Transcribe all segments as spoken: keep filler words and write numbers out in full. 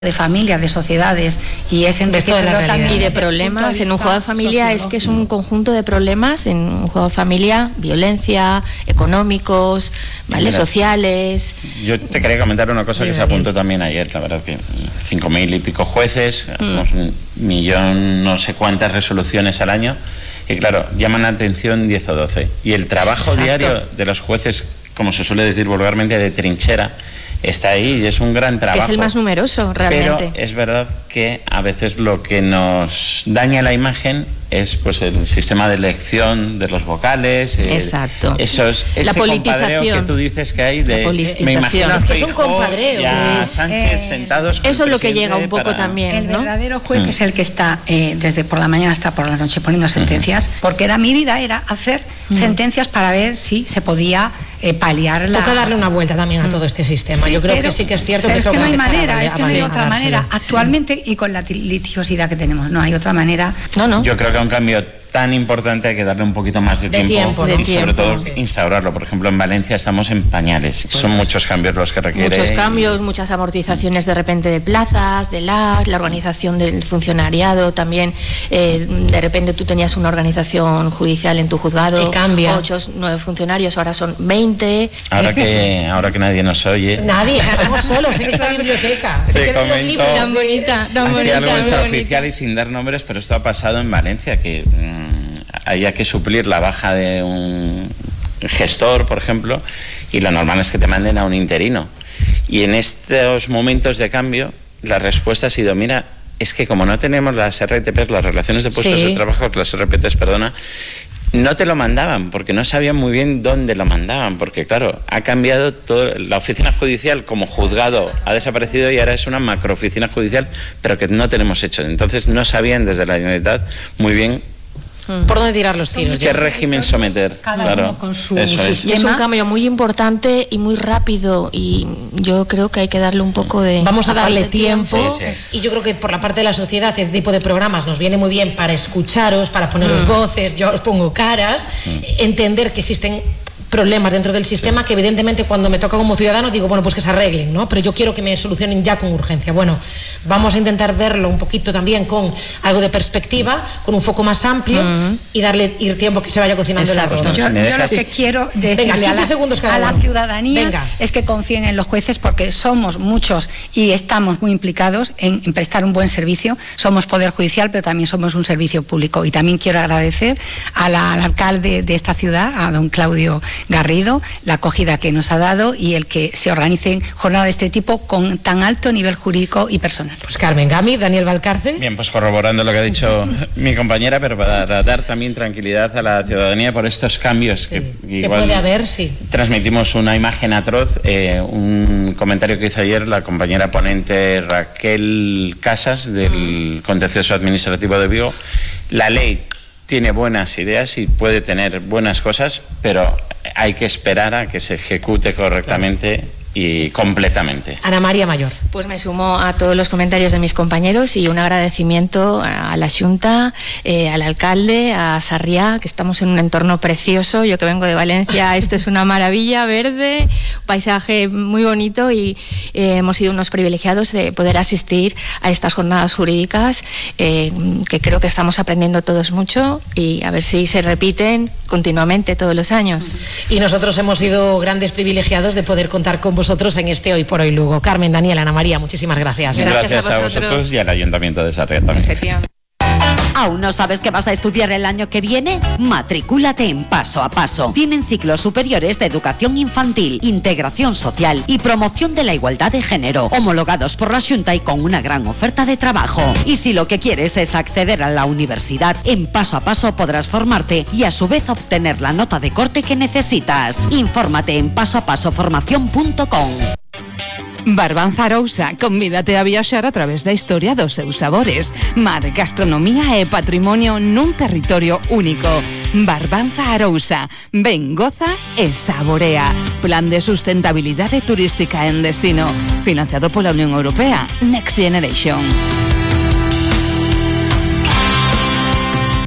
de familias, de sociedades, y es enriquecedor también. Y de problemas, en un juego de familia es que es un conjunto de problemas, en un juego de familia, violencia, económicos, ¿vale? Mira, sociales. Yo te quería comentar una cosa que se apuntó también ayer, la verdad que cinco mil y pico jueces, mm. un millón no sé cuántas resoluciones al año, y claro, llaman la atención diez o doce. Y el trabajo Exacto. diario de los jueces, como se suele decir vulgarmente, de trinchera, está ahí y es un gran trabajo. Es el más numeroso, realmente. Pero es verdad que a veces lo que nos daña la imagen es pues el sistema de elección de los vocales. Exacto. El, esos, ese la politización que tú dices que hay de... La me imagino es que es un compadreo. Ya, es, Sánchez eh, sentados. Eso es lo que llega un poco para... también, El ¿no? verdadero juez mm. es el que está eh, desde por la mañana hasta por la noche poniendo sentencias, mm. porque era mi vida, era hacer mm. sentencias para ver si se podía eh, paliar la... Toca darle una vuelta también a todo este sistema. Sí, Yo creo que sí que es cierto que, es que no hay manera, a, es que no hay otra manera. Actualmente, sí. y con la litigiosidad que tenemos, no hay otra manera. No, no. Yo creo que un cambio tan importante hay que darle un poquito más de, de tiempo, tiempo y ¿no? sobre tiempo, todo sí. instaurarlo. Por ejemplo, en Valencia estamos en pañales, pues son muchos cambios los que requiere. Muchos cambios, y... muchas amortizaciones de repente de plazas, de las, la organización del funcionariado también, eh, de repente tú tenías una organización judicial en tu juzgado, y cambia. ocho, nueve funcionarios, ahora son veinte. Ahora que, ahora que nadie nos oye. Nadie, estamos solos en esta biblioteca. Se sí, comentó, tan bonita, tan bonita. algo extraoficial y sin dar nombres, pero esto ha pasado en Valencia, que mmm, había que suplir la baja de un gestor, por ejemplo, y lo normal es que te manden a un interino. Y en estos momentos de cambio, la respuesta ha sido, mira, es que como no tenemos las R T P, las relaciones de puestos sí. de trabajo, las R P Ts, perdona, no te lo mandaban, porque no sabían muy bien dónde lo mandaban, porque claro, ha cambiado todo, la oficina judicial como juzgado ha desaparecido y ahora es una macrooficina judicial, pero que no tenemos hecho. Entonces no sabían desde la Generalitat muy bien por dónde tirar los tiros. ¿Qué régimen someter? Cada claro, uno con su eso es. Y es un cambio muy importante y muy rápido, y yo creo que hay que darle un poco de... Vamos a darle tiempo, tiempo. Sí, sí. Y yo creo que por la parte de la sociedad este tipo de programas nos viene muy bien para escucharos, para poneros mm. voces, yo os pongo caras, mm. entender que existen problemas dentro del sistema, sí. que evidentemente cuando me toca como ciudadano digo, bueno, pues que se arreglen, ¿no? Pero yo quiero que me solucionen ya con urgencia. Bueno, vamos a intentar verlo un poquito también con algo de perspectiva, con un foco más amplio uh-huh. y darle ir tiempo que se vaya cocinando Exacto. el arroz. Yo, yo lo que quiero decirle Venga, a, la, segundos cada a la ciudadanía Venga. es que confíen en los jueces, porque somos muchos y estamos muy implicados en, en prestar un buen servicio. Somos Poder Judicial, pero también somos un servicio público. Y también quiero agradecer a la, al alcalde de esta ciudad, a don Claudio Garrido, la acogida que nos ha dado y el que se organicen jornadas de este tipo con tan alto nivel jurídico y personal. Pues Carmen Gami, Daniel Valcarce. Bien, pues corroborando lo que ha dicho mi compañera, pero para dar también tranquilidad a la ciudadanía por estos cambios. Sí, que, que igual puede haber, sí. Transmitimos una imagen atroz, eh, un comentario que hizo ayer la compañera ponente Raquel Casas del Contencioso Administrativo de Vigo. La ley tiene buenas ideas y puede tener buenas cosas, pero hay que esperar a que se ejecute correctamente. Claro. Y completamente. Ana María Mayor. Pues me sumo a todos los comentarios de mis compañeros y un agradecimiento a la Xunta, eh, al alcalde, a Sarriá, que estamos en un entorno precioso. Yo que vengo de Valencia, esto es una maravilla, verde, un paisaje muy bonito, y eh, hemos sido unos privilegiados de poder asistir a estas jornadas jurídicas, eh, que creo que estamos aprendiendo todos mucho, y a ver si se repiten continuamente todos los años. Y nosotros hemos sido grandes privilegiados de poder contar con vosotros en este Hoy por Hoy Lugo. Carmen, Daniel, Ana María, muchísimas gracias. Gracias, gracias a, vosotros. a vosotros y al Ayuntamiento de Sarriá también. Efectivamente. ¿Aún no sabes qué vas a estudiar el año que viene? Matricúlate en Paso a Paso. Tienen ciclos superiores de educación infantil, integración social y promoción de la igualdad de género, homologados por la Xunta y con una gran oferta de trabajo. Y si lo que quieres es acceder a la universidad, en Paso a Paso podrás formarte y a su vez obtener la nota de corte que necesitas. Infórmate en paso a paso formación punto com. Barbanza Arousa, convídate a viaxar a través da historia dos seus sabores. Mar, gastronomía e patrimonio nun territorio único. Barbanza Arousa, ven, goza e saborea. Plan de sustentabilidade turística en destino. Financiado pola Unión Europea. Next Generation.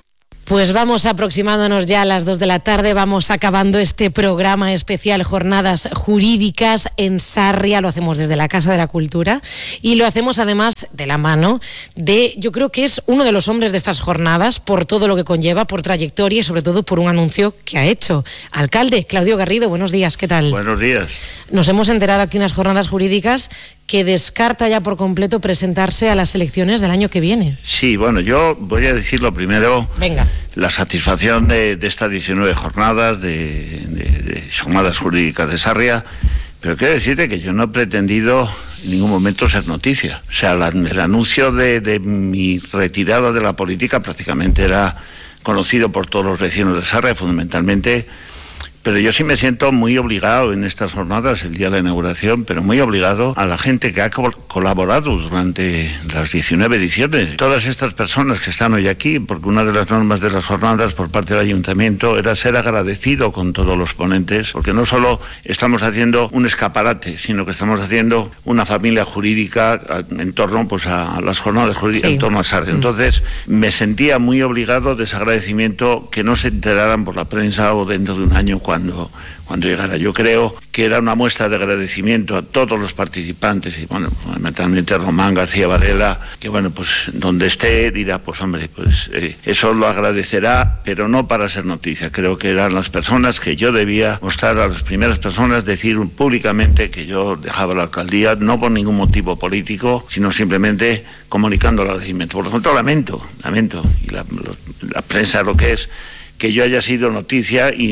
Pues vamos aproximándonos ya a las dos de la tarde, vamos acabando este programa especial Jornadas Jurídicas en Sarria, lo hacemos desde la Casa de la Cultura y lo hacemos además de la mano de, yo creo que es uno de los hombres de estas jornadas por todo lo que conlleva, por trayectoria y sobre todo por un anuncio que ha hecho. Alcalde Claudio Garrido, buenos días, ¿qué tal? Buenos días. Nos hemos enterado aquí en las Jornadas Jurídicas que descarta ya por completo presentarse a las elecciones del año que viene. Sí, bueno, yo voy a decir lo primero. Venga. La satisfacción de, de estas diecinueve jornadas, de, de, de jornadas jurídicas de Sarria, pero quiero decirte que yo no he pretendido en ningún momento ser noticia. O sea, la, el anuncio de, de mi retirada de la política prácticamente era conocido por todos los vecinos de Sarria, fundamentalmente. Pero yo sí me siento muy obligado en estas jornadas, el día de la inauguración, pero muy obligado a la gente que ha co- colaborado durante las diecinueve ediciones. Todas estas personas que están hoy aquí, porque una de las normas de las jornadas por parte del Ayuntamiento era ser agradecido con todos los ponentes, porque no solo estamos haciendo un escaparate, sino que estamos haciendo una familia jurídica en torno pues, a las jornadas jurídicas, sí. en torno a Sarria. Entonces, me sentía muy obligado de ese agradecimiento que no se enteraran por la prensa o dentro de un año cuando Cuando, cuando llegara. Yo creo que era una muestra de agradecimiento a todos los participantes y bueno, fundamentalmente Román García Varela, que bueno, pues donde esté dirá, pues hombre, pues eh, eso lo agradecerá, pero no para ser noticia. Creo que eran las personas que yo debía mostrar a las primeras personas, decir públicamente que yo dejaba la alcaldía, no por ningún motivo político, sino simplemente comunicando el agradecimiento. Por lo tanto, lamento, lamento, y la, la prensa lo que es, que yo haya sido noticia y,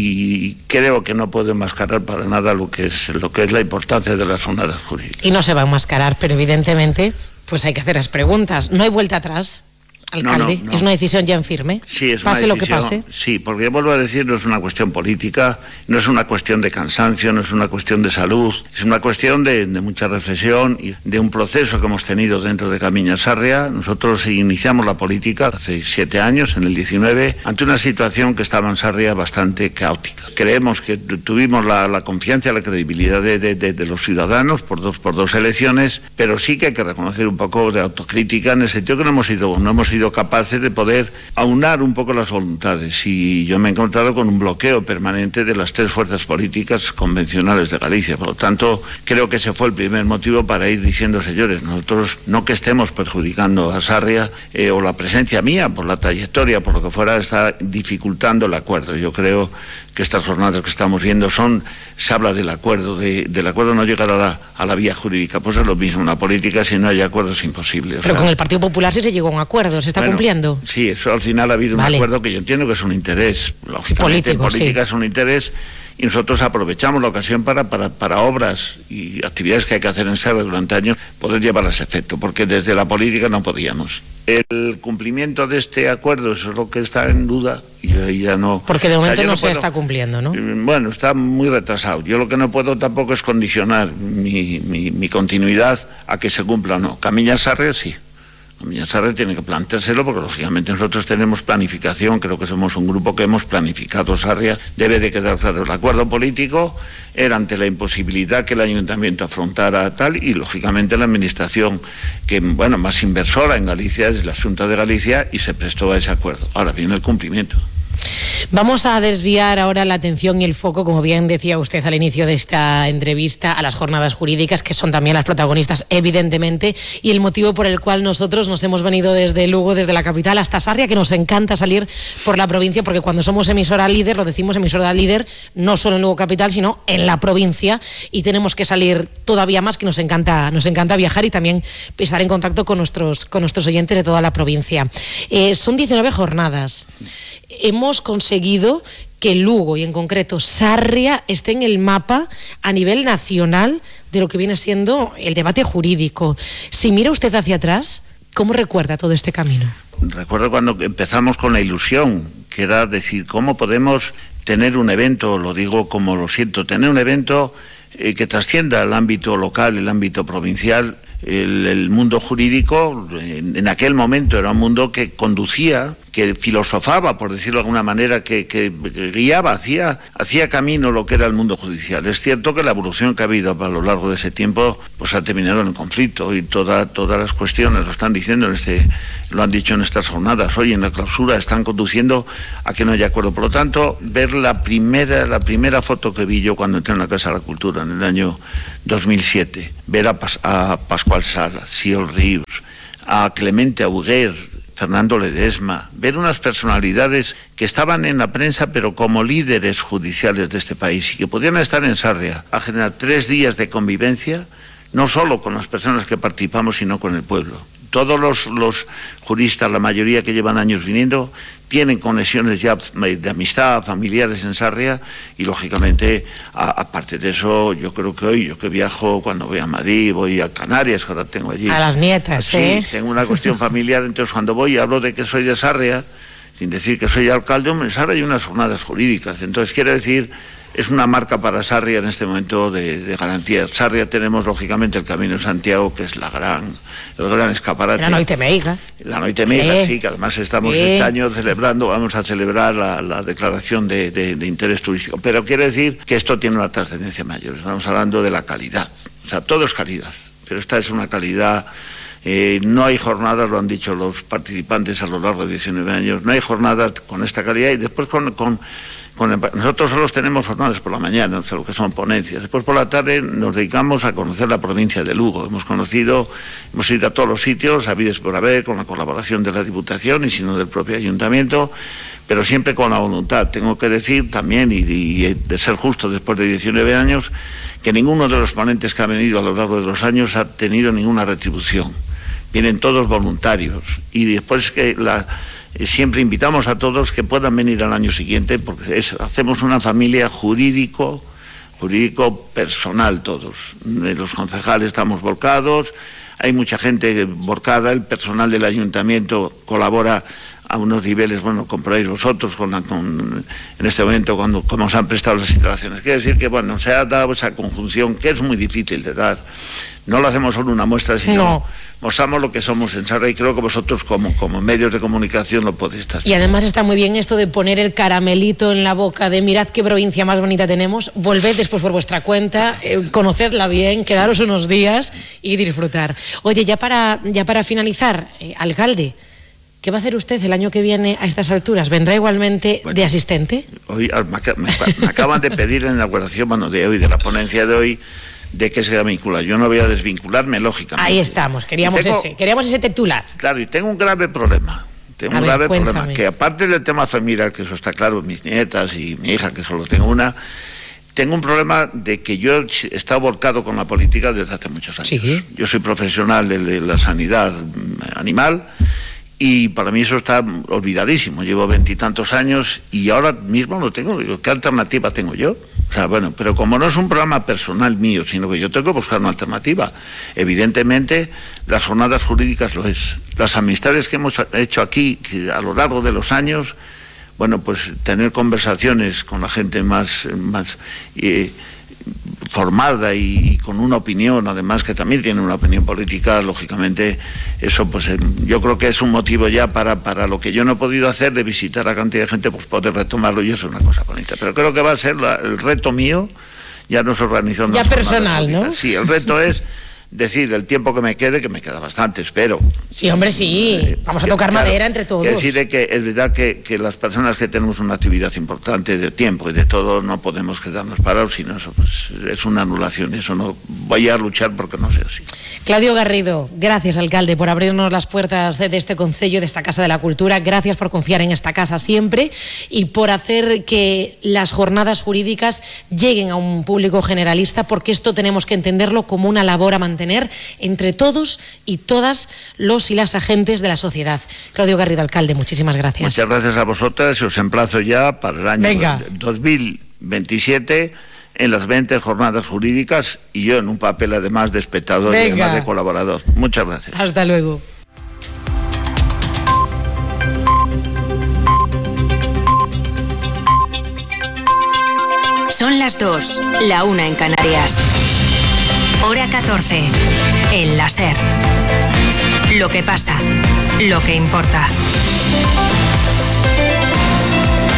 y creo que no puedo enmascarar para nada lo que es lo que es la importancia de las jornadas jurídicas. Y no se va a enmascarar, pero evidentemente pues hay que hacer las preguntas. No hay vuelta atrás, alcalde. No, no, no. Es una decisión ya en firme. Sí, es pase una lo que decisión, pase. Sí, porque vuelvo a decir, no es una cuestión política, no es una cuestión de cansancio, no es una cuestión de salud, es una cuestión de, de mucha reflexión y de un proceso que hemos tenido dentro de Camiña Sarria. Nosotros iniciamos la política hace siete años, en el diecinueve, ante una situación que estaba en Sarria bastante caótica. Creemos que tuvimos la, la confianza y la credibilidad de, de, de, de los ciudadanos por dos, por dos elecciones, pero sí que hay que reconocer un poco de autocrítica en el sentido que no hemos sido, no hemos sido capaces de poder aunar un poco las voluntades y yo me he encontrado con un bloqueo permanente de las tres fuerzas políticas convencionales de Galicia. Por lo tanto, creo que ese fue el primer motivo para ir diciendo, señores, nosotros no que estemos perjudicando a Sarria eh, o la presencia mía por la trayectoria, por lo que fuera, está dificultando el acuerdo. Yo creo que estas jornadas que estamos viendo son, se habla del acuerdo, de, del acuerdo no llegar a la, a la vía jurídica, pues es lo mismo, una política si no hay acuerdo es imposible. Pero sea, con el Partido Popular sí se llegó a un acuerdo, ¿se está bueno, cumpliendo? Sí, eso al final ha habido vale. un acuerdo que yo entiendo que es un interés, lógicamente, sí, político, política sí. es un interés y nosotros aprovechamos la ocasión para, para, para obras y actividades que hay que hacer en Sarria durante años, poder llevarlas a efecto, porque desde la política no podíamos. El cumplimiento de este acuerdo, eso es lo que está en duda, y yo ya no... Porque de momento o sea, no, no se puedo, está cumpliendo, ¿no? Bueno, está muy retrasado. Yo lo que no puedo tampoco es condicionar mi, mi, mi continuidad a que se cumpla o no. Camiña Sarria sí. Camiña Sarria tiene que planteárselo porque lógicamente nosotros tenemos planificación, creo que somos un grupo que hemos planificado Sarria, debe de quedar claro. El acuerdo político era ante la imposibilidad que el ayuntamiento afrontara tal y lógicamente la administración que, bueno, más inversora en Galicia es la Xunta de Galicia y se prestó a ese acuerdo. Ahora viene el cumplimiento. Vamos a desviar ahora la atención y el foco, como bien decía usted al inicio de esta entrevista, a las jornadas jurídicas, que son también las protagonistas, evidentemente, y el motivo por el cual nosotros nos hemos venido desde Lugo, desde la capital, hasta Sarria, que nos encanta salir por la provincia, porque cuando somos emisora líder, lo decimos emisora líder, no solo en Lugo capital, sino en la provincia, y tenemos que salir todavía más, que nos encanta, nos encanta viajar y también estar en contacto con nuestros, con nuestros oyentes de toda la provincia. Eh, son diecinueve jornadas. Hemos conseguido que Lugo y en concreto Sarria esté en el mapa a nivel nacional de lo que viene siendo el debate jurídico. Si mira usted hacia atrás, ¿cómo recuerda todo este camino? Recuerdo cuando empezamos con la ilusión, que era decir, ¿cómo podemos tener un evento, lo digo como lo siento, tener un evento eh, que trascienda el ámbito local, el ámbito provincial? El, el mundo jurídico en, en aquel momento era un mundo que conducía, que filosofaba, por decirlo de alguna manera, que, que guiaba, hacía, hacía camino lo que era el mundo judicial. Es cierto que la evolución que ha habido a lo largo de ese tiempo pues ha terminado en el conflicto, y toda, todas las cuestiones lo están diciendo en este, lo han dicho en estas jornadas, hoy en la clausura, están conduciendo a que no haya acuerdo. Por lo tanto, ver la primera, la primera foto que vi yo cuando entré en la Casa de la Cultura en el año dos mil siete, ver a, Pas, a Pascual Sala, Siol Ríos, a Clemente Auguer, Fernando Ledesma, ver unas personalidades que estaban en la prensa pero como líderes judiciales de este país y que podían estar en Sarria a generar tres días de convivencia, no solo con las personas que participamos, sino con el pueblo. Todos los, los juristas, la mayoría que llevan años viniendo, tienen conexiones ya de amistad, familiares en Sarria, y lógicamente, a, aparte de eso, yo creo que hoy, yo que viajo, cuando voy a Madrid, voy a Canarias, que ahora tengo allí. A las nietas, sí, ¿eh? Tengo una cuestión familiar, entonces cuando voy y hablo de que soy de Sarria, sin decir que soy alcalde, en Sarria hay unas jornadas jurídicas, entonces quiere decir... Es una marca para Sarria en este momento de, de garantía. Sarria tenemos, lógicamente, el Camino de Santiago, que es la gran, el gran escaparate. La Noite Meiga. La Noite Meiga, eh. sí, que además estamos eh. este año celebrando, vamos a celebrar la, la declaración de, de, de interés turístico. Pero quiere decir que esto tiene una trascendencia mayor. Estamos hablando de la calidad. O sea, todo es calidad, pero esta es una calidad... Eh, no hay jornadas, lo han dicho los participantes a lo largo de diecinueve años, no hay jornadas con esta calidad, y después con... con Con el, nosotros solo tenemos jornadas por la mañana, o sea, lo que son ponencias. Después por la tarde nos dedicamos a conocer la provincia de Lugo. Hemos conocido, hemos ido a todos los sitios, habidos por haber, con la colaboración de la Diputación y si no del propio Ayuntamiento, pero siempre con la voluntad. Tengo que decir también, y, y de ser justo después de diecinueve años, que ninguno de los ponentes que ha venido a lo largo de los años ha tenido ninguna retribución. Vienen todos voluntarios, y después que la... Siempre invitamos a todos que puedan venir al año siguiente, porque es, hacemos una familia jurídico, jurídico personal todos. Los concejales estamos volcados, hay mucha gente volcada, el personal del ayuntamiento colabora a unos niveles, bueno, comprobaréis vosotros con, la, con en este momento cuando cómo se han prestado las instalaciones. Quiere decir que, bueno, se ha dado esa conjunción que es muy difícil de dar. No lo hacemos solo una muestra, sino... No. Mostramos lo que somos en Sarria, y creo que vosotros como, como medios de comunicación lo podéis estar. Y además está muy bien esto de poner el caramelito en la boca de mirad qué provincia más bonita tenemos, volved después por vuestra cuenta, eh, conocedla bien, quedaros unos días y disfrutar. Oye, ya para, ya para finalizar, eh, alcalde, ¿qué va a hacer usted el año que viene a estas alturas? ¿Vendrá igualmente bueno, de asistente? Hoy me, me acaban de pedir la inauguración, bueno, de hoy, de la ponencia de hoy, de que se vincula. Yo no voy a desvincularme, lógicamente. Ahí estamos, queríamos tengo, ese, queríamos ese titular. Claro, y tengo un grave problema. Tengo a un ver, grave cuéntame. problema, que aparte del tema familiar, que eso está claro, mis nietas y mi hija, que solo tengo una, tengo un problema de que yo he estado volcado con la política desde hace muchos años. ¿Sí? Yo soy profesional de, de la sanidad animal, y para mí eso está olvidadísimo. Llevo veintitantos años y ahora mismo lo tengo. ¿Qué alternativa tengo yo? O sea, bueno, pero como no es un programa personal mío, sino que yo tengo que buscar una alternativa. Evidentemente, las jornadas jurídicas lo es. Las amistades que hemos hecho aquí, que a lo largo de los años, bueno, pues tener conversaciones con la gente más, más eh, formada y, y con una opinión, además que también tiene una opinión política, lógicamente, eso pues eh, yo creo que es un motivo ya para, para lo que yo no he podido hacer, de visitar a cantidad de gente, pues poder retomarlo, y eso es una cosa bonita. Pero creo que va a ser la, el reto mío, ya no es organizando... Ya personal, ¿no? Sí, el reto es decir, el tiempo que me quede, que me queda bastante, espero. Sí, hombre, sí. Vamos a tocar claro, madera entre todos. Es decir, que es verdad que, que las personas que tenemos una actividad importante de tiempo y de todo, no podemos quedarnos parados, sino eso pues, es una anulación. Eso no voy a luchar porque no sea así. Claudio Garrido, gracias, alcalde, por abrirnos las puertas de, de este concello, de esta Casa de la Cultura. Gracias por confiar en esta casa siempre y por hacer que las jornadas jurídicas lleguen a un público generalista, porque esto tenemos que entenderlo como una labor a mantener entre todos y todas los y las agentes de la sociedad. Claudio Garrido, alcalde, muchísimas gracias. Muchas gracias a vosotras, y os emplazo ya para el año Venga. dos mil veintisiete en las veinte jornadas jurídicas, y yo en un papel además de espectador Venga. y además de colaborador. Muchas gracias. Hasta luego. Son las dos, la una en Canarias. Hora catorce, en la SER. Lo que pasa, lo que importa.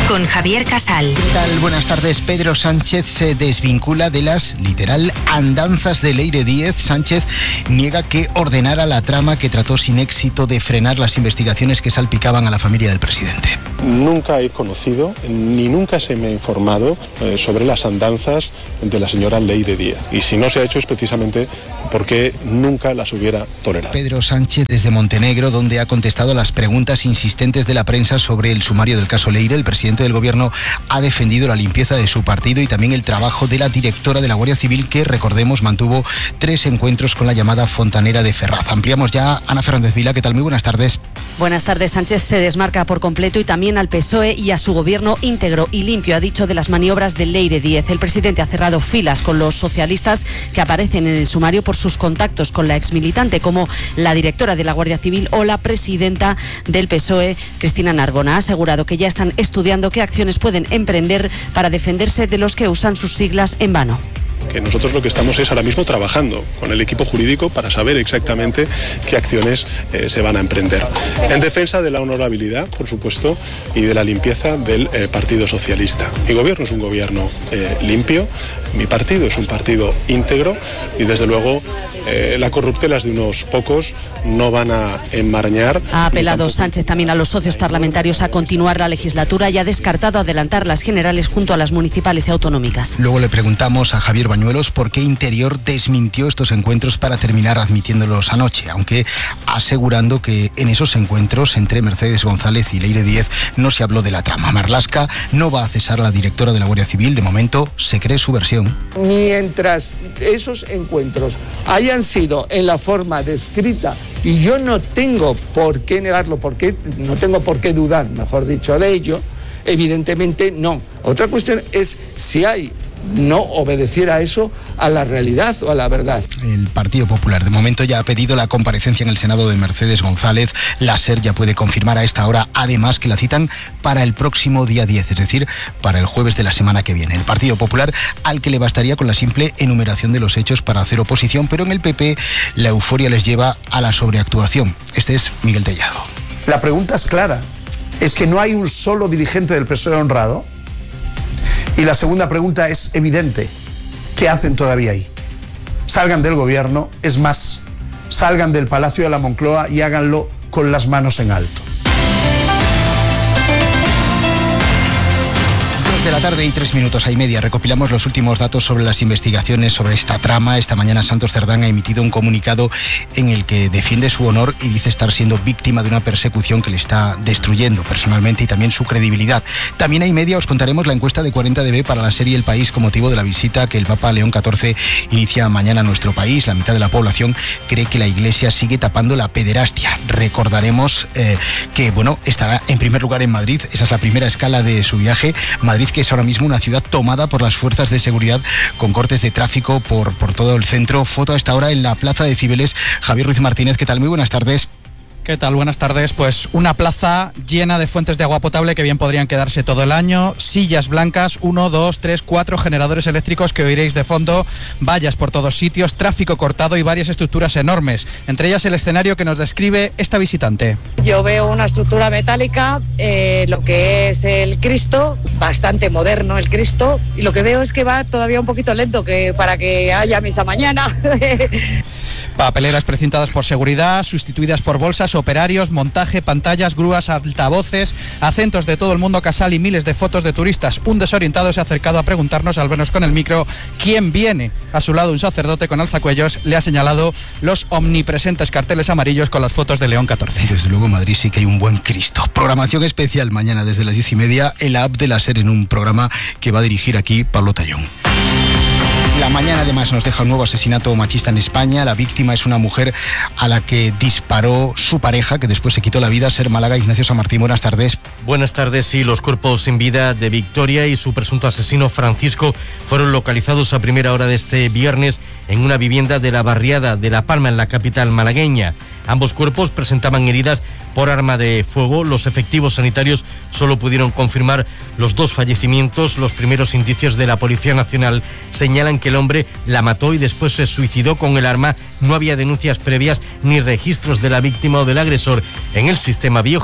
con Javier Casal. ¿Qué tal? Buenas tardes. Pedro Sánchez se desvincula de las, literal, andanzas de Leire Díez. Sánchez niega que ordenara la trama que trató sin éxito de frenar las investigaciones que salpicaban a la familia del presidente. Nunca he conocido, ni nunca se me ha informado eh, sobre las andanzas de la señora Leire Díez. Y si no se ha hecho es precisamente porque nunca las hubiera tolerado. Pedro Sánchez desde Montenegro, donde ha contestado a las preguntas insistentes de la prensa sobre el sumario del caso Leire. El presidente del gobierno ha defendido la limpieza de su partido y también el trabajo de la directora de la Guardia Civil, que, recordemos, mantuvo tres encuentros con la llamada Fontanera de Ferraz. Ampliamos ya. Ana Fernández Vila, ¿qué tal? Muy buenas tardes. Buenas tardes. Sánchez se desmarca por completo y también al P S O E y a su gobierno íntegro y limpio, ha dicho, de las maniobras de Leire Díez. El presidente ha cerrado filas con los socialistas que aparecen en el sumario por sus contactos con la exmilitante, como la directora de la Guardia Civil o la presidenta del P S O E, Cristina Narbona. Ha asegurado que ya están estudiando qué acciones pueden emprender para defenderse de los que usan sus siglas en vano. Que nosotros lo que estamos es ahora mismo trabajando con el equipo jurídico para saber exactamente qué acciones eh, se van a emprender. En defensa de la honorabilidad, por supuesto, y de la limpieza del eh, Partido Socialista. Mi gobierno es un gobierno eh, limpio, mi partido es un partido íntegro y desde luego eh, las corruptelas de unos pocos no van a enmarañar. Ha apelado Sánchez también a los socios parlamentarios a continuar la legislatura y ha descartado adelantar las generales junto a las municipales y autonómicas. Luego le preguntamos a Javier Bañuelos por qué Interior desmintió estos encuentros para terminar admitiéndolos anoche, aunque asegurando que en esos encuentros entre Mercedes González y Leire Díez no se habló de la trama. Marlaska no va a cesar a la directora de la Guardia Civil. De momento se cree su versión. Mientras esos encuentros hayan sido en la forma descrita, y yo no tengo por qué negarlo, porque no tengo por qué dudar, mejor dicho, de ello, evidentemente no. Otra cuestión es si hay no obedeciera eso a la realidad o a la verdad. El Partido Popular de momento ya ha pedido la comparecencia en el Senado de Mercedes González. La SER ya puede confirmar a esta hora, además, que la citan para el próximo día diez, es decir, para el jueves de la semana que viene. El Partido Popular, al que le bastaría con la simple enumeración de los hechos para hacer oposición, pero en el P P la euforia les lleva a la sobreactuación. Este es Miguel Tellado. La pregunta es clara, es que no hay un solo dirigente del P S O E honrado. Y la segunda pregunta es evidente. ¿Qué hacen todavía ahí? Salgan del gobierno, es más, salgan del Palacio de la Moncloa y háganlo con las manos en alto. De la tarde y tres minutos a y media recopilamos los últimos datos sobre las investigaciones sobre esta trama. Esta mañana Santos Cerdán ha emitido un comunicado en el que defiende su honor y dice estar siendo víctima de una persecución que le está destruyendo personalmente y también su credibilidad. También a y media os contaremos la encuesta de cuarenta D B para la serie El País con motivo de la visita que el Papa León catorce inicia mañana a nuestro país. La mitad de la población cree que la Iglesia sigue tapando la pederastia. Recordaremos eh, que bueno, estará en primer lugar en Madrid. Esa es la primera escala de su viaje. Madrid, que es ahora mismo una ciudad tomada por las fuerzas de seguridad con cortes de tráfico por, por todo el centro. Foto a esta hora en la Plaza de Cibeles. Javier Ruiz Martínez, ¿qué tal? Muy buenas tardes. ¿Qué tal? Buenas tardes. Pues una plaza llena de fuentes de agua potable que bien podrían quedarse todo el año, sillas blancas, uno, dos, tres, cuatro generadores eléctricos que oiréis de fondo, vallas por todos sitios, tráfico cortado y varias estructuras enormes, entre ellas el escenario que nos describe esta visitante. Yo veo una estructura metálica, eh, lo que es el Cristo, bastante moderno el Cristo, y lo que veo es que va todavía un poquito lento que para que haya misa mañana. Papeleras precintadas por seguridad, sustituidas por bolsas, operarios, montaje, pantallas, grúas, altavoces, acentos de todo el mundo casal y miles de fotos de turistas. Un desorientado se ha acercado a preguntarnos al vernos con el micro quién viene. A su lado un sacerdote con alzacuellos le ha señalado los omnipresentes carteles amarillos con las fotos de León catorce. Desde luego en Madrid sí que hay un buen Cristo. Programación especial mañana desde las diez y media en la app de la SER en un programa que va a dirigir aquí Pablo Tallón. La mañana además nos deja un nuevo asesinato machista en España. La víctima es una mujer a la que disparó su pareja, que después se quitó la vida. SER Málaga, Ignacio Samartín, buenas tardes. Buenas tardes. Sí, los cuerpos sin vida de Victoria y su presunto asesino Francisco fueron localizados a primera hora de este viernes en una vivienda de la barriada de La Palma, en la capital malagueña. Ambos cuerpos presentaban heridas por arma de fuego. Los efectivos sanitarios solo pudieron confirmar los dos fallecimientos. Los primeros indicios de la Policía Nacional señalan que el hombre la mató y después se suicidó con el arma. No había denuncias previas ni registros de la víctima o del agresor en el sistema Biogen.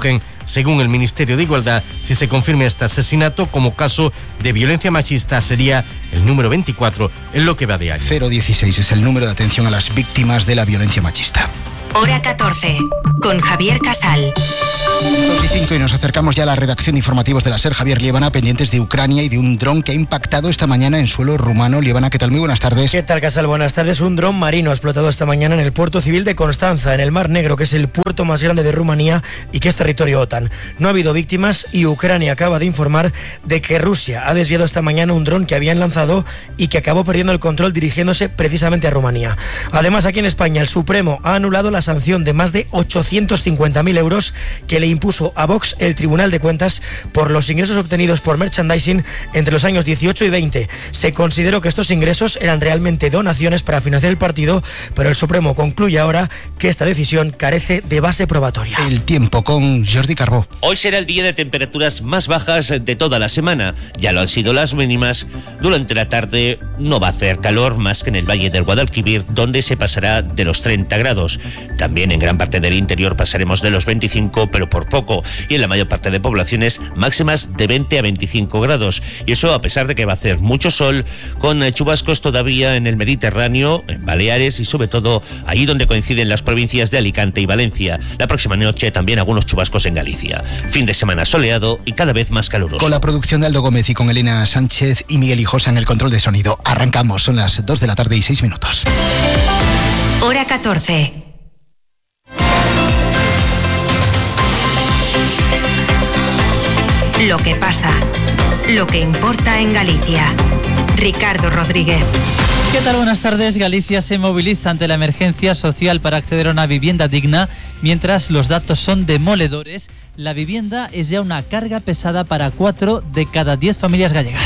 Según el Ministerio de Igualdad, si se confirma este asesinato como caso de violencia machista, sería el número veinticuatro en lo que va de año. cero dieciséis es el número de atención a las víctimas de la violencia machista. Hora catorce, con Javier Casal. dos y cinco y nos acercamos ya a la redacción de informativos de la SER. Javier Liébana, pendientes de Ucrania y de un dron que ha impactado esta mañana en suelo rumano. Liébana, ¿qué tal? Muy buenas tardes. ¿Qué tal, Casal? Buenas tardes. Un dron marino ha explotado esta mañana en el puerto civil de Constanza, en el Mar Negro, que es el puerto más grande de Rumanía y que es territorio OTAN. No ha habido víctimas y Ucrania acaba de informar de que Rusia ha desviado esta mañana un dron que habían lanzado y que acabó perdiendo el control dirigiéndose precisamente a Rumanía. Además, aquí en España, el Supremo ha anulado la sanción de más de ochocientos cincuenta mil euros que le impuso a Vox el Tribunal de Cuentas por los ingresos obtenidos por merchandising entre los años dieciocho y veinte. Se consideró que estos ingresos eran realmente donaciones para financiar el partido, pero el Supremo concluye ahora que esta decisión carece de base probatoria. El tiempo con Jordi Carbó. Hoy será el día de temperaturas más bajas de toda la semana. Ya lo han sido las mínimas. Durante la tarde no va a hacer calor más que en el Valle del Guadalquivir, donde se pasará de los treinta grados. También en gran parte del interior pasaremos de los veinticinco, pero por poco, y en la mayor parte de poblaciones máximas de veinte a veinticinco grados, y eso a pesar de que va a hacer mucho sol, con chubascos todavía en el Mediterráneo, en Baleares y sobre todo allí donde coinciden las provincias de Alicante y Valencia. La próxima noche también algunos chubascos en Galicia. Fin de semana soleado y cada vez más caluroso. Con la producción de Aldo Gómez y con Elena Sánchez y Miguel Hijosa en el control de sonido. Arrancamos, son las dos de la tarde y seis minutos. Hora catorce. Lo que pasa, lo que importa en Galicia. Ricardo Rodríguez. ¿Qué tal? Buenas tardes. Galicia se moviliza ante la emergencia social para acceder a una vivienda digna. Mientras los datos son demoledores, la vivienda es ya una carga pesada para cuatro de cada diez familias gallegas.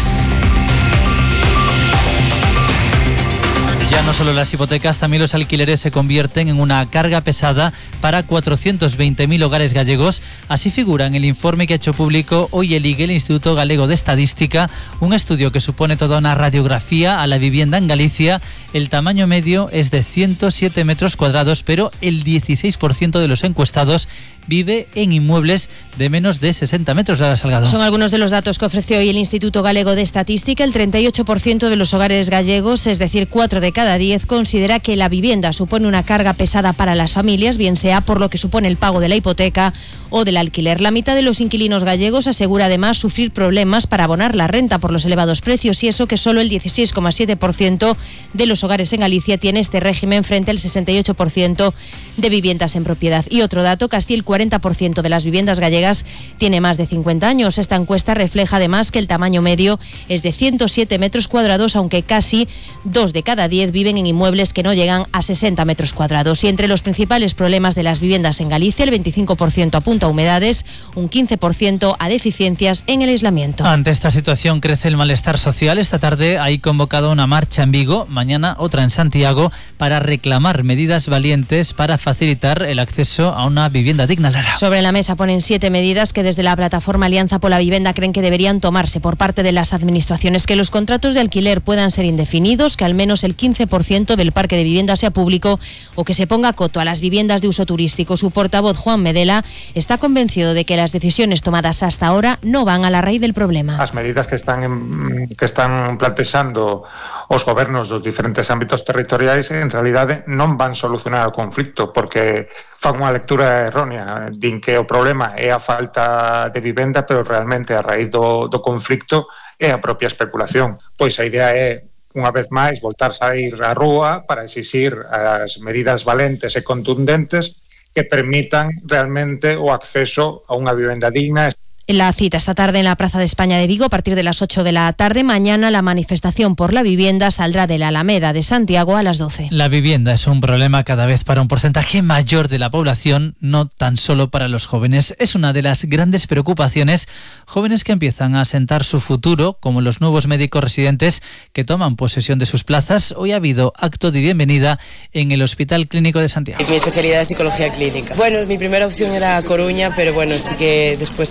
Ya no solo las hipotecas, también los alquileres se convierten en una carga pesada para cuatrocientos veinte mil hogares gallegos. Así figura en el informe que ha hecho público hoy el I G E, el Instituto Galego de Estadística, un estudio que supone toda una radiografía a la vivienda en Galicia. El tamaño medio es de ciento siete metros cuadrados, pero el dieciséis por ciento de los encuestados vive en inmuebles de menos de sesenta metros. Lara Salgado. Son algunos de los datos que ofreció hoy el Instituto Galego de Estadística. El treinta y ocho por ciento de los hogares gallegos, es decir, cuatro de cada diez, considera que la vivienda supone una carga pesada para las familias, bien sea por lo que supone el pago de la hipoteca o del alquiler. La mitad de los inquilinos gallegos asegura además sufrir problemas para abonar la renta por los elevados precios, y eso que solo el dieciséis coma siete por ciento de los hogares en Galicia tiene este régimen frente al sesenta y ocho por ciento de viviendas en propiedad. Y otro dato, casi el cuarenta por ciento de las viviendas gallegas tiene más de cincuenta años. Esta encuesta refleja además que el tamaño medio es de ciento siete metros cuadrados, aunque casi dos de cada diez viven en inmuebles que no llegan a sesenta metros cuadrados. Y entre los principales problemas de las viviendas en Galicia, el veinticinco por ciento apunta a humedades, un quince por ciento a deficiencias en el aislamiento. Ante esta situación crece el malestar social. Esta tarde hay convocado una marcha en Vigo, mañana otra en Santiago, para reclamar medidas valientes para facilitar el acceso a una vivienda digna. Lara. Sobre la mesa ponen siete medidas que desde la plataforma Alianza por la Vivienda creen que deberían tomarse por parte de las administraciones: que los contratos de alquiler puedan ser indefinidos, que al menos el quince por ciento del parque de viviendas sea público o que se ponga coto a las viviendas de uso turístico. Su portavoz, Juan Medela, está convencido de que las decisiones tomadas hasta ahora no van a la raíz del problema. As medidas que están en, que están plantexando os gobernos dos diferentes ámbitos territoriais en realidade non van solucionar o conflicto, porque fan unha lectura errónea, din que o problema é a falta de vivenda, pero realmente a raíz do, do conflicto é a propia especulación. Pois a idea é, unha vez máis, voltar a ir á rúa para exixir as medidas valentes e contundentes que permitan realmente o acceso a unha vivenda digna. La cita esta tarde en la Plaza de España de Vigo a partir de las ocho de la tarde. Mañana la manifestación por la vivienda saldrá de la Alameda de Santiago a las doce. La vivienda es un problema cada vez para un porcentaje mayor de la población, no tan solo para los jóvenes. Es una de las grandes preocupaciones. Jóvenes que empiezan a asentar su futuro, como los nuevos médicos residentes que toman posesión de sus plazas. Hoy ha habido acto de bienvenida en el Hospital Clínico de Santiago. Mi especialidad es psicología clínica. Bueno, mi primera opción era Coruña, pero bueno, sí que después Santiago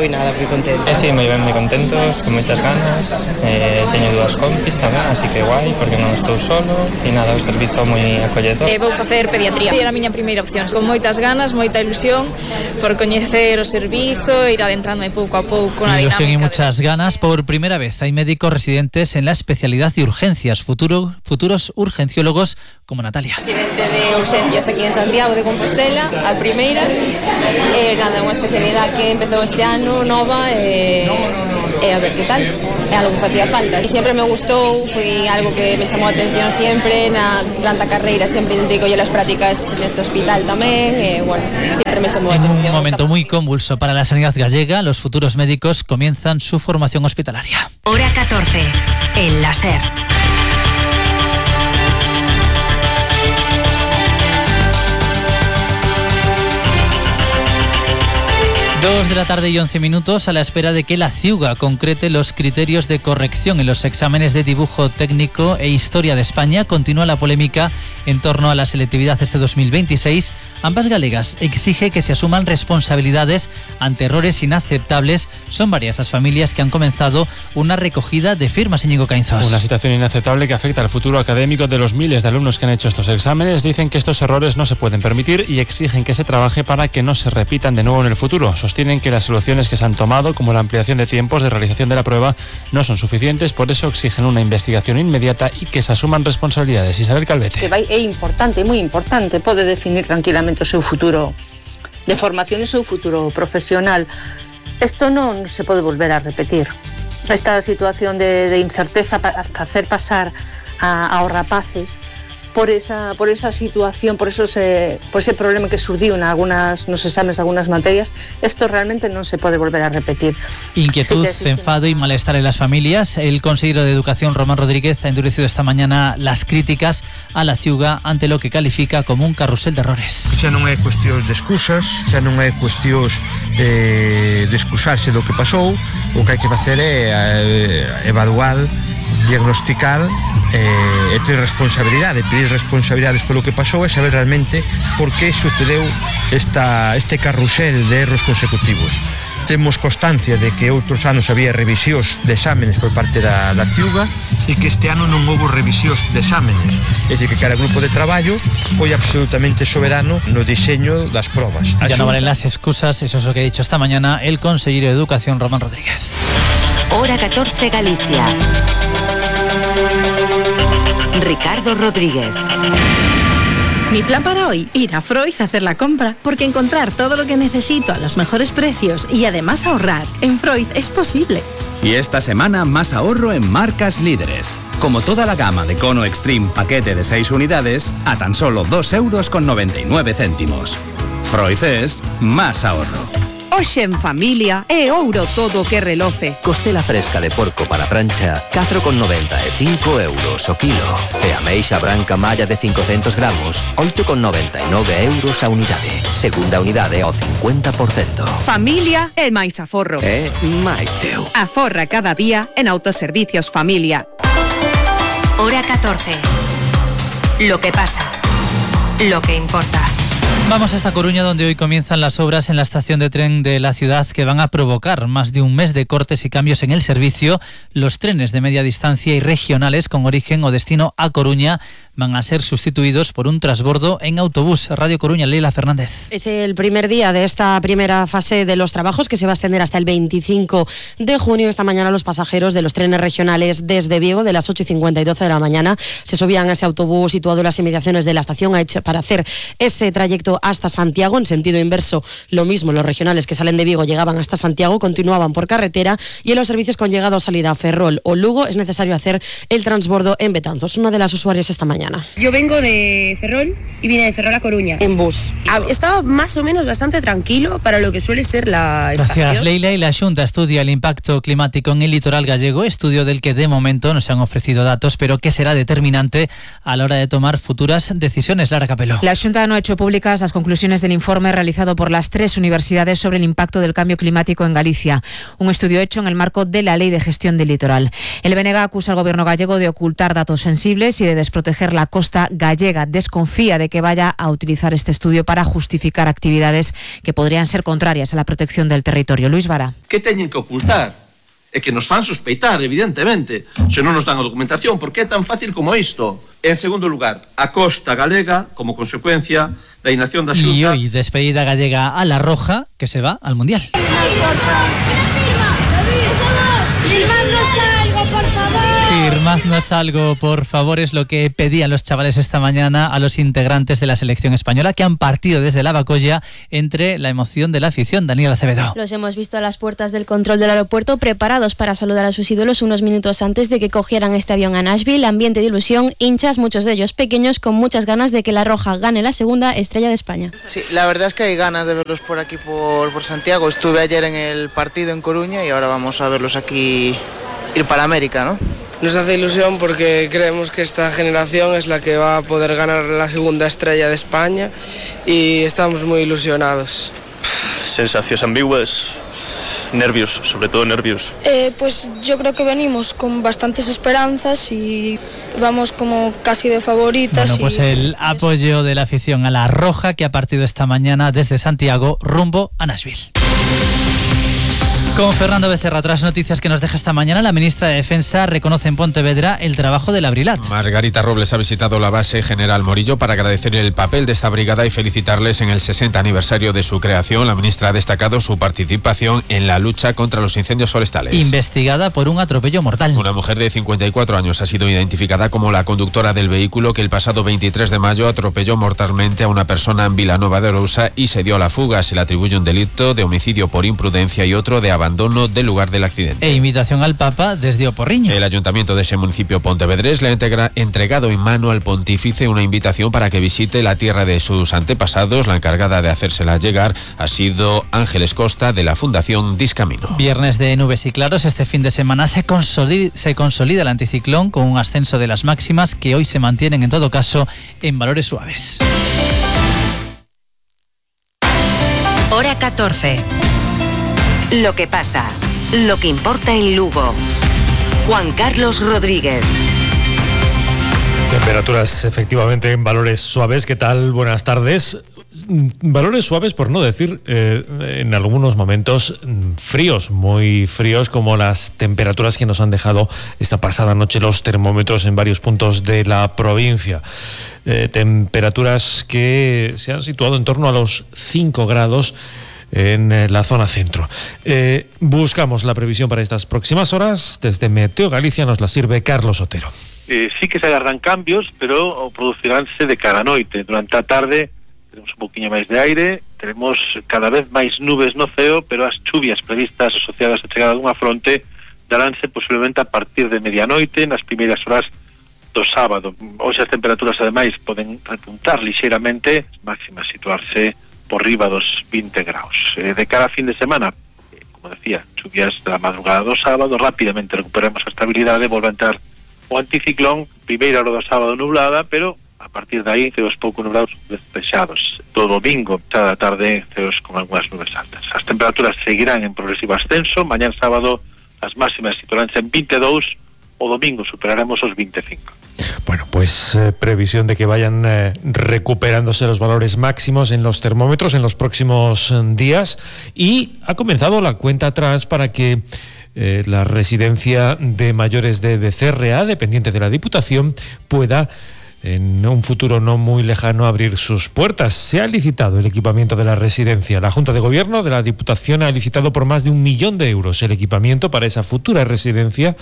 e nada, moi contento. Eh, sí, moi ben, moi contentos, con moitas ganas, eh, teño dúas compis tamén, así que guai, porque non estou solo, e nada, o servizo moi acolledor. Eh, vou facer pediatría, era a miña primeira opción, con moitas ganas, moita ilusión, por coñecer o servizo, ir adentrándome pouco a pouco na dinámica. Ilusión y muchas ganas. Por primera vez hay médicos residentes en la especialidad de urgencias, futuro, futuros urgenciólogos como Natalia. Residente de urgencias aquí en Santiago de Compostela, a primeira, eh, nada, unha especialidade que empezou este ano, nova, e, e a ver que tal, é algo que facía falta. E sempre me gustou, foi algo que me chamou a atención sempre, na durante a carreira sempre intentei coller as prácticas neste hospital tamén, e bueno, sempre me chamou a atención. En un momento muy convulso para la sanidad gallega, los futuros médicos comienzan su formación hospitalaria. Hora catorce, el láser. Dos de la tarde y once minutos, a la espera de que la CIUGA concrete los criterios de corrección en los exámenes de dibujo técnico e historia de España. Continúa la polémica en torno a la selectividad este dos mil veintiséis. Ambas galegas exige que se asuman responsabilidades ante errores inaceptables. Son varias las familias que han comenzado una recogida de firmas, Íñigo Cainzos. Una situación inaceptable que afecta al futuro académico de los miles de alumnos que han hecho estos exámenes. Dicen que estos errores no se pueden permitir y exigen que se trabaje para que no se repitan de nuevo en el futuro. Sostienen que las soluciones que se han tomado, como la ampliación de tiempos de realización de la prueba, no son suficientes, por eso exigen una investigación inmediata y que se asuman responsabilidades. Isabel Calvete. Que vai, é importante, moi importante, pode definir tranquilamente o seu futuro de formación e o seu futuro profesional. Isto non se pode volver a repetir. Esta situación de, de incerteza para hacer pasar a, aos rapaces por esa, por esa situación, por, esos, eh, por ese problema que surgiu en algunas, nos exámenes de algunas materias, esto realmente non se pode volver a repetir. Inquietud, sí, sí, sí, enfado y malestar en las familias. El consejero de Educación, Román Rodríguez, ha endurecido esta mañana las críticas a la CIUGA ante lo que califica como un carrusel de errores. Xa non é cuestión de excusas, xa non é cuestión eh, de excusarse do que pasou. O que hai que facer é eh, evaluar, diagnosticar eh, e ter responsabilidade, pedir responsabilidades polo que pasou e saber realmente por que sucedeu esta, este carrusel de erros consecutivos. Temos constancia de que outros anos había revisións de exámenes por parte da, da CIUGA e que este ano non houve revisións de exámenes. É dicir, que cada grupo de traballo foi absolutamente soberano no diseño das probas. Ya no valen las excusas, eso es lo que ha dicho esta mañana el consejero de Educación, Román Rodríguez. Hora catorce, Galicia. Ricardo Rodríguez. Mi plan para hoy, ir a Freud a hacer la compra, porque encontrar todo lo que necesito a los mejores precios y además ahorrar en Freud es posible. Y esta semana más ahorro en marcas líderes. Como toda la gama de Cono Extreme paquete de seis unidades a tan solo dos euros con noventa y nueve céntimos. Freud es más ahorro. Hoxe en familia é ouro todo que reloce. Costela fresca de porco para prancha, catro con noventa e cinco euros o kilo. E ameixa branca malla de cincocentos gramos, oito con noventa e nove euros a unidade. Segunda unidade ao cincuenta por cento. Familia é máis aforro. É máis teu. Aforra cada día en Autoservicios Familia. Hora catorce. Lo que pasa. Lo que importa. Vamos hasta Coruña, donde hoy comienzan las obras en la estación de tren de la ciudad que van a provocar más de un mes de cortes y cambios en el servicio. Los trenes de media distancia y regionales con origen o destino a Coruña van a ser sustituidos por un transbordo en autobús. Radio Coruña, Leila Fernández. Es el primer día de esta primera fase de los trabajos que se va a extender hasta el veinticinco de junio. Esta mañana los pasajeros de los trenes regionales desde Vigo, de las ocho y cincuenta y doce de la mañana, se subían a ese autobús situado en las inmediaciones de la estación para hacer ese trayecto hasta Santiago. En sentido inverso, lo mismo, los regionales que salen de Vigo llegaban hasta Santiago, continuaban por carretera, y en los servicios con llegada o salida a Ferrol o Lugo es necesario hacer el transbordo en Betanzos. Una de las usuarias esta mañana. Yo vengo de Ferrol y vine de Ferrol a Coruña. En bus. Estaba más o menos bastante tranquilo para lo que suele ser la estación. Gracias, Leila. Y la Xunta estudia el impacto climático en el litoral gallego, estudio del que de momento no se han ofrecido datos, pero que será determinante a la hora de tomar futuras decisiones. Lara Capello. La Xunta no ha hecho públicas las conclusiones del informe realizado por las tres universidades sobre el impacto del cambio climático en Galicia, un estudio hecho en el marco de la Ley de Gestión del Litoral. El B N G acusa al gobierno gallego de ocultar datos sensibles y de desproteger la costa gallega. Desconfía de que vaya a utilizar este estudio para justificar actividades que podrían ser contrarias a la protección del territorio. Luis Vara. ¿Qué teñen que ocultar? É que nos fan sospeitar, evidentemente, se non nos dan a documentación, porque é tan fácil como isto. En segundo lugar, a costa galega, como consecuencia da inacción da Xunta. Y hoy, despedida gallega a La Roja, que se va al Mundial. Firmadnos algo, por favor, es lo que pedían los chavales esta mañana a los integrantes de la selección española que han partido desde la Bacolla entre la emoción de la afición. Daniel Acevedo. Los hemos visto a las puertas del control del aeropuerto preparados para saludar a sus ídolos unos minutos antes de que cogieran este avión a Nashville. Ambiente de ilusión, hinchas, muchos de ellos pequeños, con muchas ganas de que la Roja gane la segunda estrella de España. Sí, la verdad es que hay ganas de verlos por aquí, por, por Santiago. Estuve ayer en el partido en Coruña y ahora vamos a verlos aquí, ir para América, ¿no? Nos hace ilusión porque creemos que esta generación es la que va a poder ganar la segunda estrella de España y estamos muy ilusionados. Sensaciones ambiguas, nervios, sobre todo nervios. Eh, pues yo creo que venimos con bastantes esperanzas y vamos como casi de favoritas. Bueno, pues y... el apoyo de la afición a La Roja, que ha partido esta mañana desde Santiago rumbo a Nashville. Con Fernando Becerra, otras noticias que nos deja esta mañana. La ministra de Defensa reconoce en Pontevedra el trabajo de la Brilat. Margarita Robles ha visitado la base General Morillo para agradecer el papel de esta brigada y felicitarles en el sesenta aniversario de su creación. La ministra ha destacado su participación en la lucha contra los incendios forestales. Investigada por un atropello mortal. Una mujer de cincuenta y cuatro años ha sido identificada como la conductora del vehículo que el pasado veintitrés de mayo atropelló mortalmente a una persona en Vilanova de Arousa y se dio a la fuga. Se le atribuye un delito de homicidio por imprudencia y otro de abandono del lugar del accidente. E invitación al Papa desde Oporriño. El ayuntamiento de ese municipio pontevedrés le ha integra, entregado en mano al pontífice una invitación para que visite la tierra de sus antepasados. La encargada de hacérsela llegar ha sido Ángeles Costa, de la Fundación Discamino. Viernes de nubes y claros. Este fin de semana se consolida, se consolida el anticiclón con un ascenso de las máximas que hoy se mantienen en todo caso en valores suaves. Hora catorce. Lo que pasa, lo que importa en Lugo. Juan Carlos Rodríguez. Temperaturas efectivamente en valores suaves. ¿Qué tal? Buenas tardes. Valores suaves, por no decir eh, en algunos momentos fríos, muy fríos, como las temperaturas que nos han dejado esta pasada noche los termómetros en varios puntos de la provincia. Eh, temperaturas que se han situado en torno a los cinco grados en la zona centro. Eh, buscamos la previsión para estas próximas horas. Desde Meteo Galicia nos la sirve Carlos Otero. Eh, sí que se agarran cambios, pero produciránse de cara a noite. Durante a tarde tenemos un poquinho máis de aire, tenemos cada vez máis nubes no ceo, pero as chuvias previstas asociadas á chegada dunha fronte daránse posiblemente a partir de medianoite, nas primeiras horas do sábado. Hoxe as temperaturas ademais poden repuntar lixeiramente, máximas situarse por riba dos veinte graus. Eh, de cara a fin de semana, eh, como decía, chuvias da madrugada do sábado, rápidamente recuperamos a estabilidade, volve a entrar o anticiclón, primeira hora do sábado nublada, pero a partir de aí ceos pouco nublados despexados. Do domingo, xa da tarde, ceos con algunhas nubes altas. As temperaturas seguirán en progresivo ascenso, mañán sábado as máximas situaránse en veinte e dous, o domingo superaremos os veinte e cinco. Bueno, pues eh, previsión de que vayan eh, recuperándose los valores máximos en los termómetros en los próximos eh, días, y ha comenzado la cuenta atrás para que eh, la residencia de mayores de Becerra, dependiente de la Diputación, pueda en un futuro no muy lejano abrir sus puertas. Se ha licitado el equipamiento de la residencia. La Junta de Gobierno de la Diputación ha licitado por más de un millón de euros el equipamiento para esa futura residencia,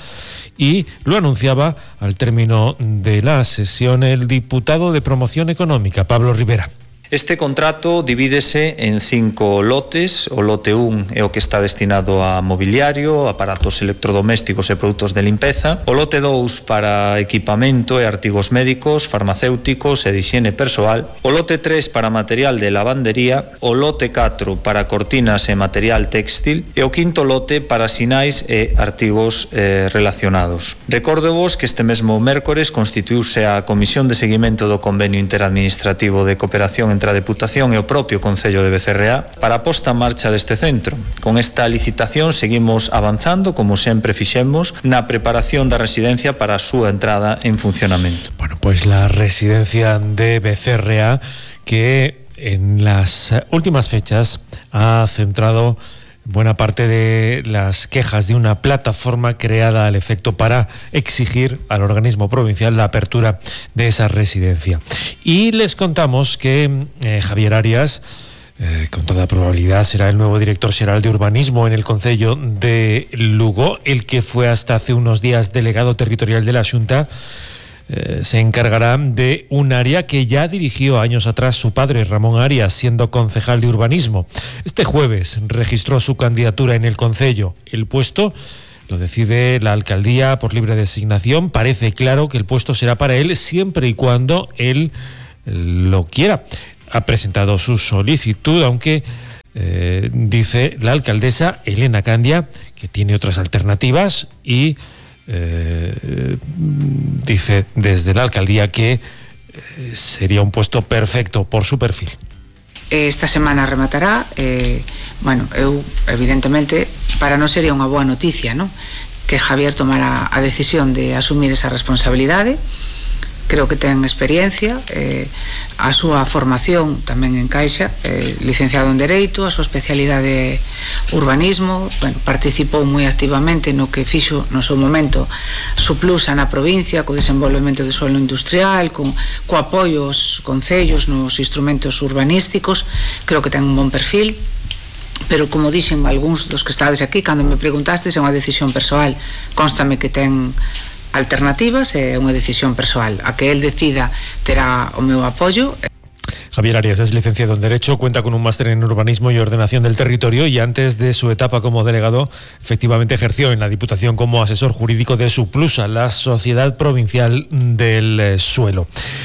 y lo anunciaba al término de la sesión el diputado de Promoción Económica, Pablo Rivera. Este contrato divídese en cinco lotes. O lote un é o que está destinado a mobiliario, aparatos electrodomésticos e produtos de limpeza. O lote dous para equipamento e artigos médicos, farmacéuticos e de higiene persoal. O lote tres para material de lavandería. O lote catro para cortinas e material textil. E o quinto lote para sinais e artigos eh, relacionados. Recórdovos que este mesmo mércores constituíuse a Comisión de Seguimento do Convenio Interadministrativo de Cooperación entre entre a Deputación e o propio Concello de Becerreá para a posta en marcha deste centro. Con esta licitación seguimos avanzando, como sempre fixemos, na preparación da residencia para a súa entrada en funcionamento. Bueno, pues la residencia de Becerreá, que en las últimas fechas ha centrado buena parte de las quejas de una plataforma creada al efecto para exigir al organismo provincial la apertura de esa residencia. Y les contamos que eh, Javier Arias, eh, con toda probabilidad, será el nuevo director xeral de urbanismo en el Concello de Lugo, el que fue hasta hace unos días delegado territorial de la Xunta. Eh, se encargará de un área que ya dirigió años atrás su padre, Ramón Arias, siendo concejal de urbanismo. Este jueves registró su candidatura en el Concello. El puesto lo decide la alcaldía por libre designación. Parece claro que el puesto será para él siempre y cuando él lo quiera. Ha presentado su solicitud, aunque eh, dice la alcaldesa Elena Candia que tiene otras alternativas y Eh, dice desde la alcaldía que eh, sería un puesto perfecto por su perfil. Esta semana rematará, eh, bueno, eu evidentemente para non sería unha boa noticia, non? Que Javier tomara a decisión de asumir esa responsabilidade. Creo que ten experiencia, eh, a súa formación tamén encaixa, eh, licenciado en Dereito, a súa especialidade urbanismo, bueno, participou moi activamente no que fixo no seu momento Suplusa na provincia, co desenvolvemento do suelo industrial, con, co apoio aos concellos nos instrumentos urbanísticos. Creo que ten un bon perfil, pero como dixen algúns dos que estades aquí, cando me preguntastes, é unha decisión persoal. Constame que ten alternativas, é unha decisión persoal. A que él decida terá o meu apoio. Javier Arias es licenciado en Derecho, cuenta con un máster en Urbanismo y Ordenación del Territorio y antes de su etapa como delegado efectivamente ejerció en la Diputación como asesor jurídico de Suplusa, la Sociedad Provincial del eh, Suelo.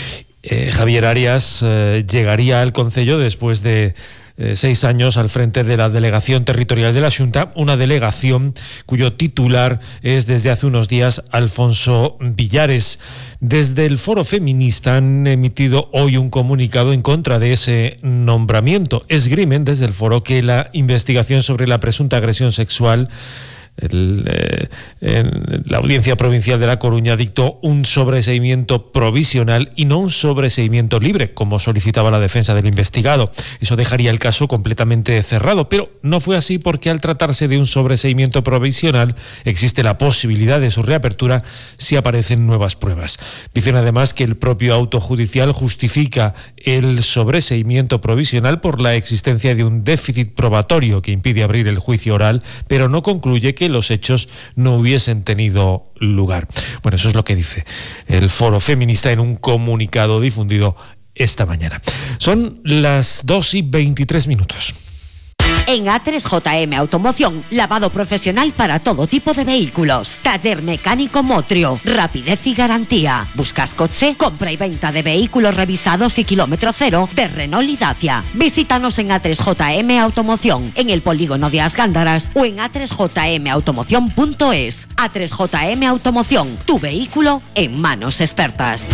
Eh, Javier Arias eh, llegaría al Concello después de Eh, seis años al frente de la Delegación Territorial de la Xunta, una delegación cuyo titular es desde hace unos días Alfonso Villares. Desde el Foro Feminista han emitido hoy un comunicado en contra de ese nombramiento. Esgrimen desde el foro que la investigación sobre la presunta agresión sexual El, eh, en la Audiencia Provincial de La Coruña dictó un sobreseimiento provisional y no un sobreseimiento libre, como solicitaba la defensa del investigado. Eso dejaría el caso completamente cerrado, pero no fue así porque al tratarse de un sobreseimiento provisional existe la posibilidad de su reapertura si aparecen nuevas pruebas. Dicen además que el propio auto judicial justifica el sobreseimiento provisional por la existencia de un déficit probatorio que impide abrir el juicio oral, pero no concluye que los hechos no hubiesen tenido lugar. Bueno, eso es lo que dice el Foro Feminista en un comunicado difundido esta mañana. Son las dos y veintitrés minutos. En A tres J M Automoción, lavado profesional para todo tipo de vehículos. Taller mecánico Motrio, rapidez y garantía. ¿Buscas coche? Compra y venta de vehículos revisados y kilómetro cero de Renault y Dacia. Visítanos en A tres J M Automoción, en el polígono de As Gándaras o en a tres j m automoción punto es. A tres J M Automoción, tu vehículo en manos expertas.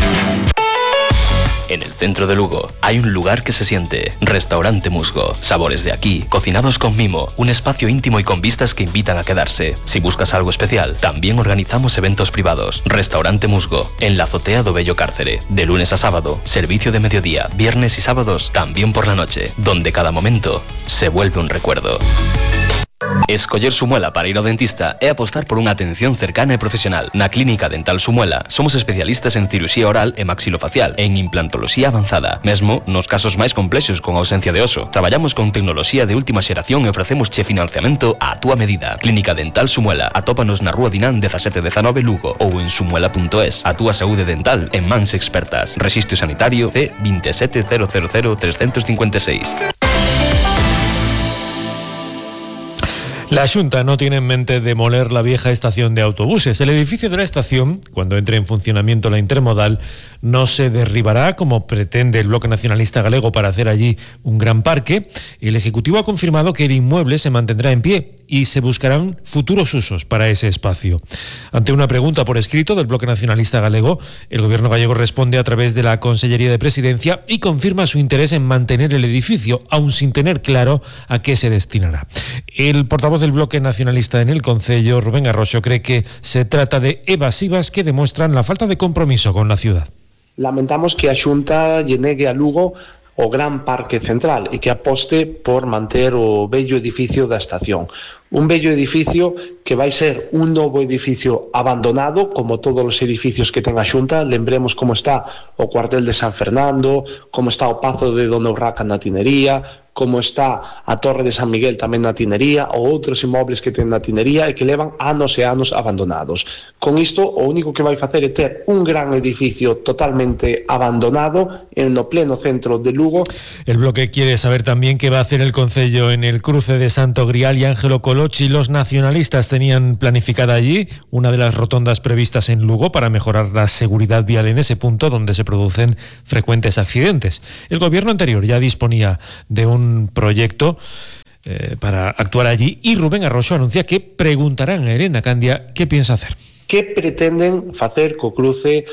En el centro de Lugo hay un lugar que se siente, Restaurante Musgo. Sabores de aquí, cocinados con mimo, un espacio íntimo y con vistas que invitan a quedarse. Si buscas algo especial, también organizamos eventos privados. Restaurante Musgo, en la azotea do Bello Cárcere. De lunes a sábado, servicio de mediodía, viernes y sábados, también por la noche, donde cada momento se vuelve un recuerdo. Escoller Sumuela para ir ao dentista é apostar por unha atención cercana e profesional. Na Clínica Dental Sumuela somos especialistas en cirurxía oral e maxilofacial e en implantoloxía avanzada. Mesmo nos casos máis complexos con ausencia de oso. Traballamos con tecnoloxía de última xeración e ofrecemos che financiamento á túa medida. Clínica Dental Sumuela. Atópanos na Rúa Dinán dezasete dezanove Lugo ou en sumuela punto es. A túa saúde dental en mans expertas. Rexistro sanitario C veintisiete cero cero cero trescientos cincuenta y seis. La Xunta no tiene en mente demoler la vieja estación de autobuses. El edificio de la estación, cuando entre en funcionamiento la intermodal, no se derribará como pretende el Bloque Nacionalista Galego para hacer allí un gran parque. El Ejecutivo ha confirmado que el inmueble se mantendrá en pie y se buscarán futuros usos para ese espacio. Ante una pregunta por escrito del Bloque Nacionalista Galego, el Gobierno gallego responde a través de la Consellería de Presidencia y confirma su interés en mantener el edificio, aun sin tener claro a qué se destinará. El portavoz del Bloque Nacionalista en el Concello, Rubén Arroxo, cree que se trata de evasivas que demuestran la falta de compromiso con la ciudad. Lamentamos que a Xunta lle negue a Lugo o gran parque central e que aposte por manter o bello edificio da estación. Un bello edificio que vai ser un novo edificio abandonado, como todos os edificios que ten a Xunta. Lembremos como está o cuartel de San Fernando, como está o Pazo de Dona Urraca na Tinería, como está a Torre de San Miguel tamén na Tinería, ou outros inmobles que ten na Tinería e que levan anos e anos abandonados. Con isto, o único que vai facer é ter un gran edificio totalmente abandonado en no pleno centro de Lugo. El Bloque quiere saber también qué va a hacer el Concello en el cruce de Santo Grial y Ángelo Colochi. Los nacionalistas tenían planificada allí una de las rotondas previstas en Lugo para mejorar la seguridad vial en ese punto donde se producen frecuentes accidentes. El gobierno anterior ya disponía de un un proyecto eh, para actuar allí y Rubén Arroxo anuncia que preguntarán a Elena Candia qué piensa hacer. Que pretenden facer co cruce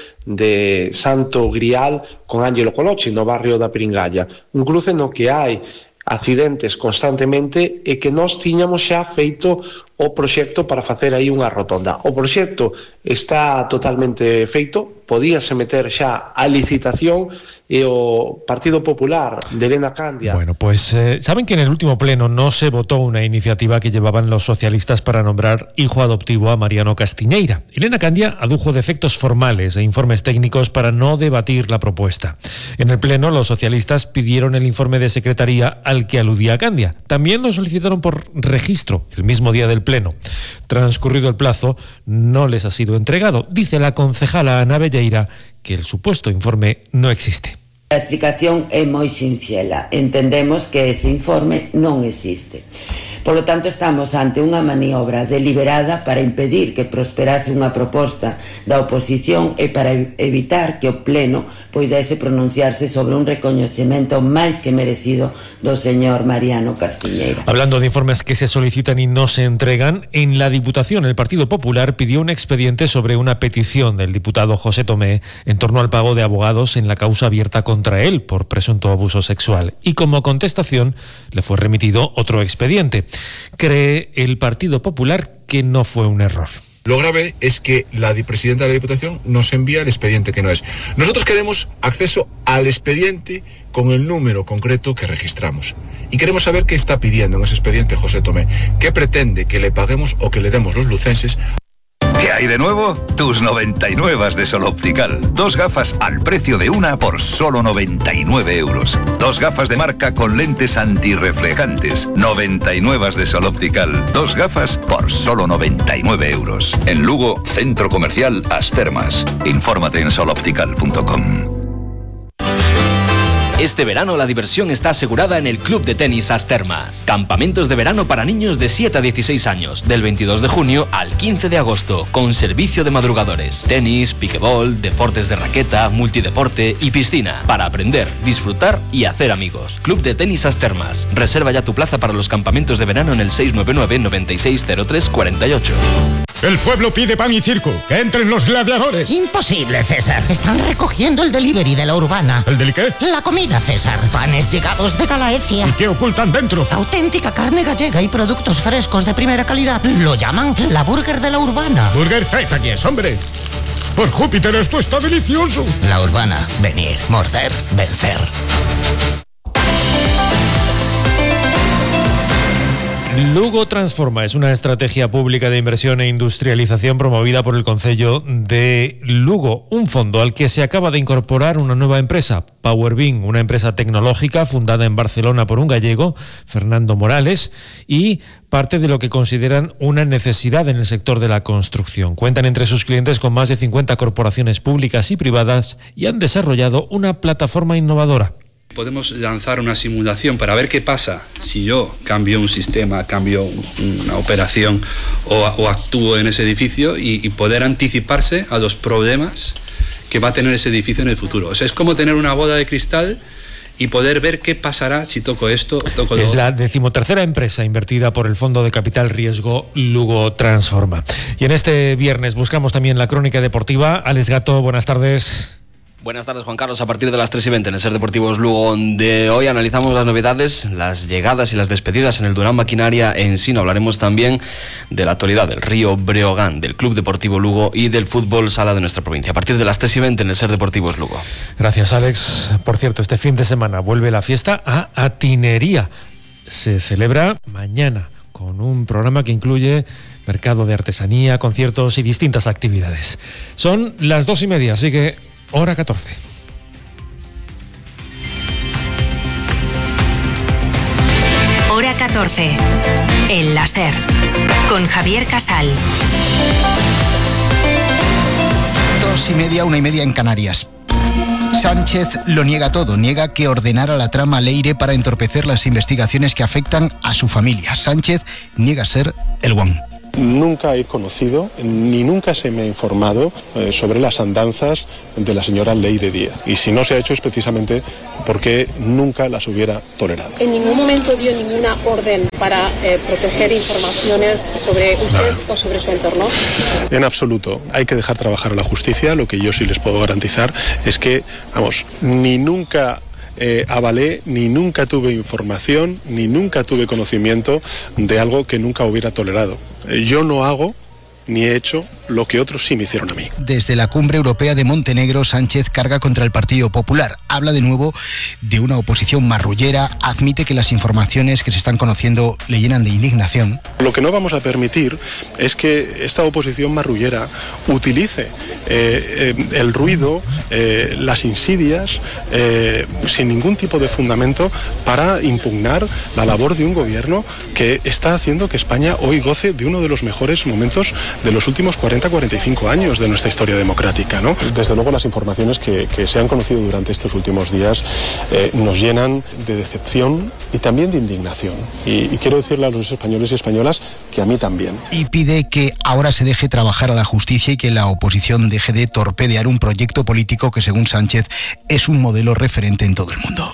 de Santo Grial con Ángelo Colochi no barrio da Pringalla? Un cruce no que hai accidentes constantemente e que nós tiñamos xa feito o proxecto para facer aí unha rotonda. O proxecto está totalmente feito, podíase meter xa a licitación e o Partido Popular de Elena Candia. Bueno, pues eh, saben que en el último pleno no se votó una iniciativa que llevaban los socialistas para nombrar hijo adoptivo a Mariano Castiñeira. Elena Candia adujo defectos formales e informes técnicos para no debatir la propuesta. En el pleno los socialistas pidieron el informe de secretaría al que aludía Candia. También lo solicitaron por registro el mismo día del pleno. Transcurrido el plazo, no les ha sido entregado. Dice la concejala Ana Belleira que el supuesto informe no existe. A explicación é moi sinxela. Entendemos que ese informe non existe. Polo tanto, estamos ante unha maniobra deliberada para impedir que prosperase unha proposta da oposición e para evitar que o Pleno poidese pronunciarse sobre un recoñecemento máis que merecido do señor Mariano Castiñeira. Hablando de informes que se solicitan y no se entregan, en la Diputación el Partido Popular pidió un expediente sobre una petición del diputado José Tomé en torno al pago de abogados en la causa abierta contra él por presunto abuso sexual. Y como contestación le fue remitido otro expediente. Cree el Partido Popular que no fue un error. Lo grave es que la presidenta de la Diputación nos envía el expediente que no es. Nosotros queremos acceso al expediente con el número concreto que registramos. Y queremos saber qué está pidiendo en ese expediente José Tomé. ¿Qué pretende que le paguemos o que le demos los lucenses? ¿Qué hay de nuevo? Tus noventa y nueve de Sol Optical. Dos gafas al precio de una por solo noventa y nueve euros. Dos gafas de marca con lentes antirreflejantes. noventa y nueve de Sol Optical. Dos gafas por solo noventa y nueve euros. En Lugo, Centro Comercial Astermas. Infórmate en sol optical punto com. Este verano la diversión está asegurada en el Club de Tenis Astermas. Campamentos de verano para niños de siete a dieciséis años, del veintidós de junio al quince de agosto, con servicio de madrugadores. Tenis, piquebol, deportes de raqueta, multideporte y piscina, para aprender, disfrutar y hacer amigos. Club de Tenis Astermas. Reserva ya tu plaza para los campamentos de verano en el seis nueve nueve, noventa y seis cero tres, cuarenta y ocho. El pueblo pide pan y circo. ¡Que entren los gladiadores! Imposible, César. Están recogiendo el delivery de la urbana. ¿El deli qué? La comida, César. Panes llegados de Galaecia. ¿Y qué ocultan dentro? Auténtica carne gallega y productos frescos de primera calidad. Lo llaman la burger de la urbana. ¿Burger? ¡Esta aquí es, hombre! ¡Por Júpiter, esto está delicioso! La urbana. Venir, morder, vencer. Lugo Transforma es una estrategia pública de inversión e industrialización promovida por el Concello de Lugo, un fondo al que se acaba de incorporar una nueva empresa, Powerbin, una empresa tecnológica fundada en Barcelona por un gallego, Fernando Morales, y parte de lo que consideran una necesidad en el sector de la construcción. Cuentan entre sus clientes con más de cincuenta corporaciones públicas y privadas y han desarrollado una plataforma innovadora. Podemos lanzar una simulación para ver qué pasa si yo cambio un sistema, cambio una operación o, o actúo en ese edificio y, y poder anticiparse a los problemas que va a tener ese edificio en el futuro. O sea, es como tener una bola de cristal y poder ver qué pasará si toco esto o toco lo Es otro. la decimotercera empresa invertida por el Fondo de Capital Riesgo Lugo Transforma. Y en este viernes buscamos también la crónica deportiva. Alex Gato, buenas tardes. Buenas tardes, Juan Carlos. A partir de las tres y veinte en el Ser Deportivos Lugo de hoy analizamos las novedades, las llegadas y las despedidas en el Durán Maquinaria en Sino. Hablaremos también de la actualidad del Río Breogán, del Club Deportivo Lugo y del fútbol sala de nuestra provincia. A partir de las tres y veinte en el Ser Deportivos Lugo. Gracias, Alex. Por cierto, este fin de semana vuelve la fiesta a Atinería. Se celebra mañana con un programa que incluye mercado de artesanía, conciertos y distintas actividades. Son las dos y media, así que hora catorce. Hora catorce. El láser. Con Javier Casal. Dos y media, una y media en Canarias. Sánchez lo niega todo, niega que ordenara la trama Leire para entorpecer las investigaciones que afectan a su familia. Sánchez niega ser el guan. Nunca he conocido ni nunca se me ha informado eh, sobre las andanzas de la señora Leire Díaz. Y si no se ha hecho es precisamente porque nunca las hubiera tolerado. En ningún momento dio ninguna orden para eh, proteger informaciones sobre usted no. o sobre su entorno. En absoluto. Hay que dejar trabajar a la justicia. Lo que yo sí les puedo garantizar es que, vamos, ni nunca Eh, avalé, ni nunca tuve información, ni nunca tuve conocimiento de algo que nunca hubiera tolerado. Eh, yo no hago ni he hecho lo que otros sí me hicieron a mí. Desde la Cumbre Europea de Montenegro, Sánchez carga contra el Partido Popular. Habla de nuevo de una oposición marrullera, admite que las informaciones que se están conociendo le llenan de indignación. Lo que no vamos a permitir es que esta oposición marrullera utilice eh, eh, el ruido, eh, las insidias, eh, sin ningún tipo de fundamento para impugnar la labor de un gobierno que está haciendo que España hoy goce de uno de los mejores momentos de los últimos cuarenta a cuarenta y cinco años de nuestra historia democrática, ¿no? Desde luego las informaciones que, que se han conocido durante estos últimos días eh, nos llenan de decepción y también de indignación. Y, y quiero decirle a los españoles y españolas que a mí también. Y pide que ahora se deje trabajar a la justicia y que la oposición deje de torpedear un proyecto político que, según Sánchez, es un modelo referente en todo el mundo.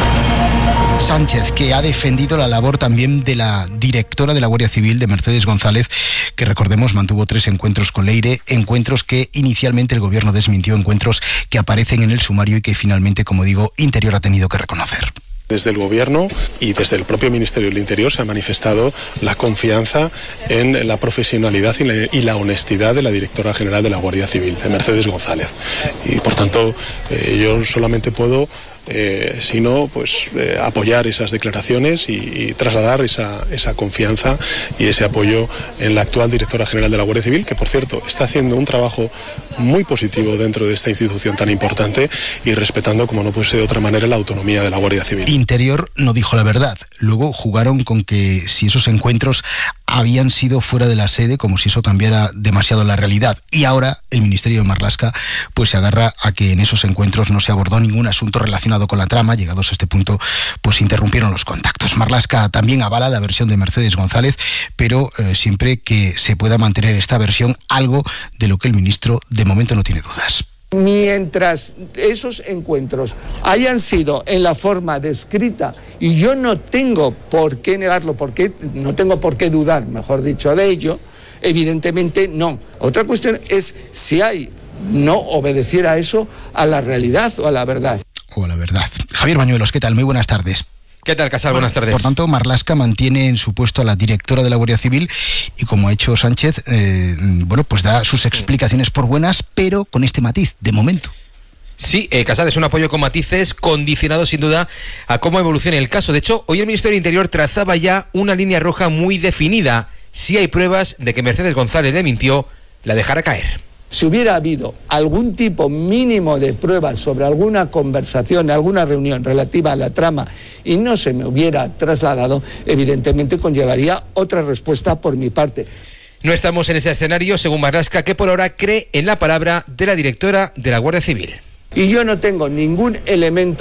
Sánchez, que ha defendido la labor también de la directora de la Guardia Civil, de Mercedes González, que recordemos mantuvo tres encuentros con Leire, encuentros que inicialmente el gobierno desmintió, encuentros que aparecen en el sumario y que finalmente, como digo, Interior ha tenido que reconocer. Desde el Gobierno y desde el propio Ministerio del Interior se ha manifestado la confianza en la profesionalidad y la, y la honestidad de la directora general de la Guardia Civil, de Mercedes González. Y por tanto, eh, yo solamente puedo Eh, sino pues eh, apoyar esas declaraciones y, y trasladar esa, esa confianza y ese apoyo en la actual directora general de la Guardia Civil, que por cierto está haciendo un trabajo muy positivo dentro de esta institución tan importante y respetando, como no puede ser de otra manera, la autonomía de la Guardia Civil. Interior no dijo la verdad. Luego jugaron con que si esos encuentros habían sido fuera de la sede, como si eso cambiara demasiado la realidad. Y ahora el Ministerio de Marlaska pues se agarra a que en esos encuentros no se abordó ningún asunto relacionado con la trama. Llegados a este punto, pues interrumpieron los contactos. Marlaska también avala la versión de Mercedes González, pero eh, siempre que se pueda mantener esta versión, algo de lo que el ministro de momento no tiene dudas. Mientras esos encuentros hayan sido en la forma descrita, y yo no tengo por qué negarlo, porque no tengo por qué dudar, mejor dicho, de ello, evidentemente no. Otra cuestión es si hay no obedeciera eso a la realidad o a la verdad. O a la verdad. Javier Bañuelos, ¿qué tal? Muy buenas tardes. ¿Qué tal, Casal? Bueno, buenas tardes. Por tanto, Marlaska mantiene en su puesto a la directora de la Guardia Civil y, como ha hecho Sánchez, eh, bueno, pues da sus explicaciones por buenas, pero con este matiz, de momento. Sí, eh, Casal, es un apoyo con matices, condicionado sin duda a cómo evolucione el caso. De hecho, hoy el Ministerio del Interior trazaba ya una línea roja muy definida. Si hay pruebas de que Mercedes González le mintió, la dejará caer. Si hubiera habido algún tipo mínimo de pruebas sobre alguna conversación, alguna reunión relativa a la trama y no se me hubiera trasladado, evidentemente conllevaría otra respuesta por mi parte. No estamos en ese escenario, según Marlaska, que por ahora cree en la palabra de la directora de la Guardia Civil. Y yo no tengo ningún elemento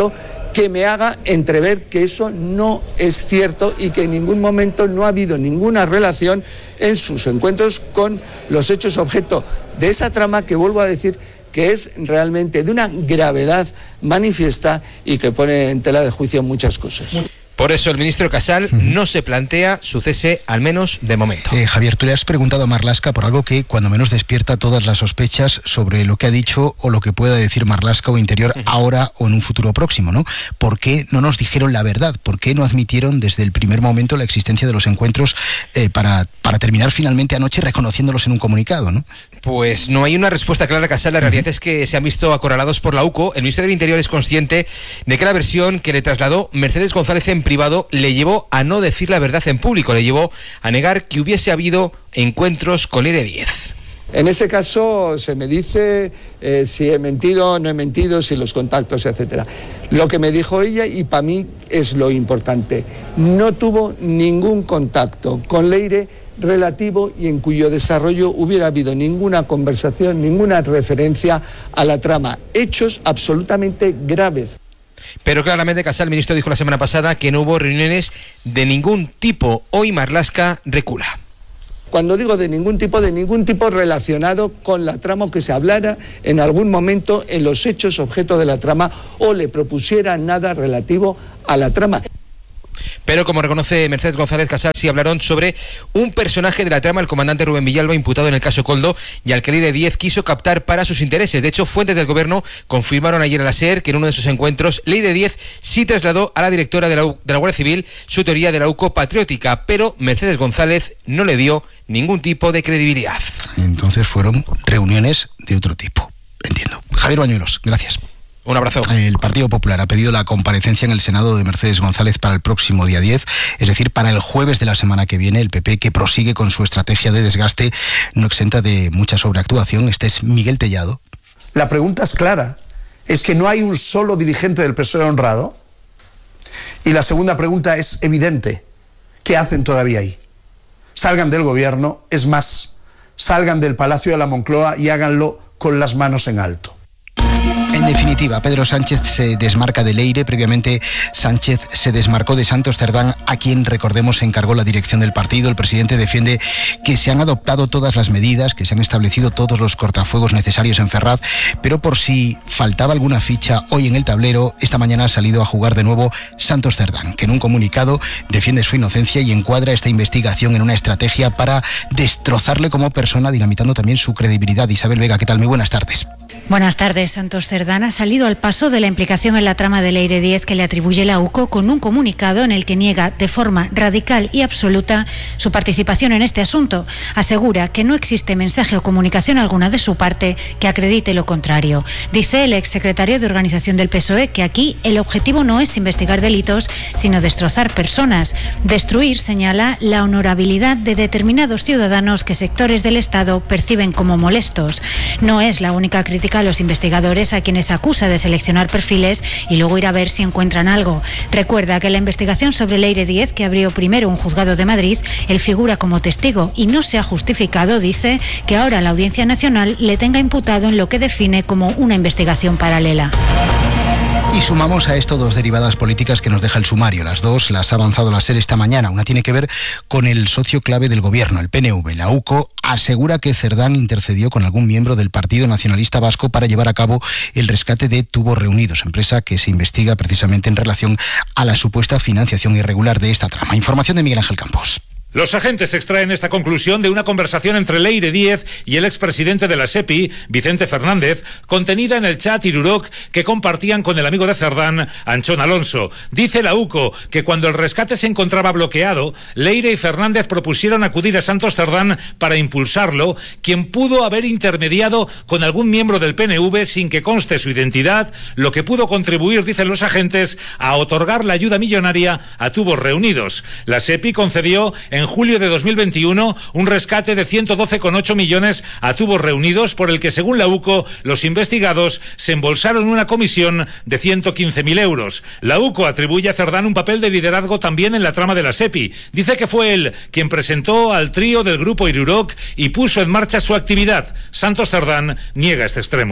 que me haga entrever que eso no es cierto y que en ningún momento no ha habido ninguna relación en sus encuentros con los hechos objeto de esa trama que, vuelvo a decir, que es realmente de una gravedad manifiesta y que pone en tela de juicio muchas cosas. Por eso el ministro Casal uh-huh. no se plantea su cese, al menos de momento. Eh, Javier, tú le has preguntado a Marlaska por algo que cuando menos despierta todas las sospechas sobre lo que ha dicho o lo que pueda decir Marlaska o Interior uh-huh. ahora o en un futuro próximo, ¿no? ¿Por qué no nos dijeron la verdad? ¿Por qué no admitieron desde el primer momento la existencia de los encuentros eh, para, para terminar finalmente anoche reconociéndolos en un comunicado, ¿no? Pues no hay una respuesta clara, Casal. La realidad uh-huh. es que se han visto acorralados por la U C O. El ministro del Interior es consciente de que la versión que le trasladó Mercedes González en privado le llevó a no decir la verdad en público, le llevó a negar que hubiese habido encuentros con Leire Díez. En ese caso se me dice eh, si he mentido, no he mentido, si los contactos, etcétera. Lo que me dijo ella, y para mí es lo importante, no tuvo ningún contacto con Leire relativo y en cuyo desarrollo hubiera habido ninguna conversación, ninguna referencia a la trama. Hechos absolutamente graves. Pero claramente Casal, el ministro, dijo la semana pasada que no hubo reuniones de ningún tipo. Hoy Marlaska recula. Cuando digo de ningún tipo, de ningún tipo relacionado con la trama, o que se hablara en algún momento en los hechos objeto de la trama o le propusiera nada relativo a la trama. Pero como reconoce Mercedes González, Casal, sí hablaron sobre un personaje de la trama, el comandante Rubén Villalba, imputado en el caso Coldo, y al que Leire Díez quiso captar para sus intereses. De hecho, fuentes del gobierno confirmaron ayer a la SER que en uno de sus encuentros Leire Díez sí trasladó a la directora de la, U, de la Guardia Civil su teoría de la U C O patriótica, pero Mercedes González no le dio ningún tipo de credibilidad. Entonces fueron reuniones de otro tipo, entiendo. Javier Bañuelos, gracias. Un abrazo. El Partido Popular ha pedido la comparecencia en el Senado de Mercedes González para el próximo día diez, es decir, para el jueves de la semana que viene. El P P, que prosigue con su estrategia de desgaste, no exenta de mucha sobreactuación. Este es Miguel Tellado. La pregunta es clara. ¿Es que no hay un solo dirigente del P S O E honrado? Y la segunda pregunta es evidente. ¿Qué hacen todavía ahí? Salgan del gobierno, es más, salgan del Palacio de la Moncloa y háganlo con las manos en alto. En definitiva, Pedro Sánchez se desmarca de Leire. Previamente, Sánchez se desmarcó de Santos Cerdán, a quien, recordemos, encargó la dirección del partido. El presidente defiende que se han adoptado todas las medidas, que se han establecido todos los cortafuegos necesarios en Ferraz, pero por si faltaba alguna ficha hoy en el tablero, esta mañana ha salido a jugar de nuevo Santos Cerdán, que en un comunicado defiende su inocencia y encuadra esta investigación en una estrategia para destrozarle como persona, dinamitando también su credibilidad. Isabel Vega, ¿qué tal? Muy buenas tardes. Buenas tardes. Santos Cerdán ha salido al paso de la implicación en la trama de Leire Díez que le atribuye la U C O con un comunicado en el que niega de forma radical y absoluta su participación en este asunto. Asegura que no existe mensaje o comunicación alguna de su parte que acredite lo contrario. Dice el exsecretario de Organización del P S O E que aquí el objetivo no es investigar delitos, sino destrozar personas. Destruir, señala, la honorabilidad de determinados ciudadanos que sectores del Estado perciben como molestos. No es la única crítica a los investigadores a quienes acusa de seleccionar perfiles y luego ir a ver si encuentran algo. Recuerda que en la investigación sobre Leire Díez, que abrió primero un juzgado de Madrid, él figura como testigo y no se ha justificado, dice, que ahora la Audiencia Nacional le tenga imputado en lo que define como una investigación paralela. Y sumamos a esto dos derivadas políticas que nos deja el sumario. Las dos las ha avanzado la SER esta mañana. Una tiene que ver con el socio clave del gobierno, el P N V. La U C O asegura que Cerdán intercedió con algún miembro del Partido Nacionalista Vasco para llevar a cabo el rescate de Tubos Reunidos, empresa que se investiga precisamente en relación a la supuesta financiación irregular de esta trama. Información de Miguel Ángel Campos. Los agentes extraen esta conclusión de una conversación entre Leire Díez y el expresidente de la SEPI, Vicente Fernández, contenida en el chat Iruroc que compartían con el amigo de Cerdán, Anchón Alonso. Dice la U C O que cuando el rescate se encontraba bloqueado, Leire y Fernández propusieron acudir a Santos Cerdán para impulsarlo, quien pudo haber intermediado con algún miembro del P N V sin que conste su identidad, lo que pudo contribuir, dicen los agentes, a otorgar la ayuda millonaria a Tubos Reunidos. La SEPI concedió en En julio de dos mil veintiuno, un rescate de ciento doce coma ocho millones a Tubos Reunidos, por el que, según la U C O, los investigados se embolsaron una comisión de ciento quince mil euros. La U C O atribuye a Cerdán un papel de liderazgo también en la trama de la SEPI. Dice que fue él quien presentó al trío del grupo Iruroc y puso en marcha su actividad. Santos Cerdán niega este extremo.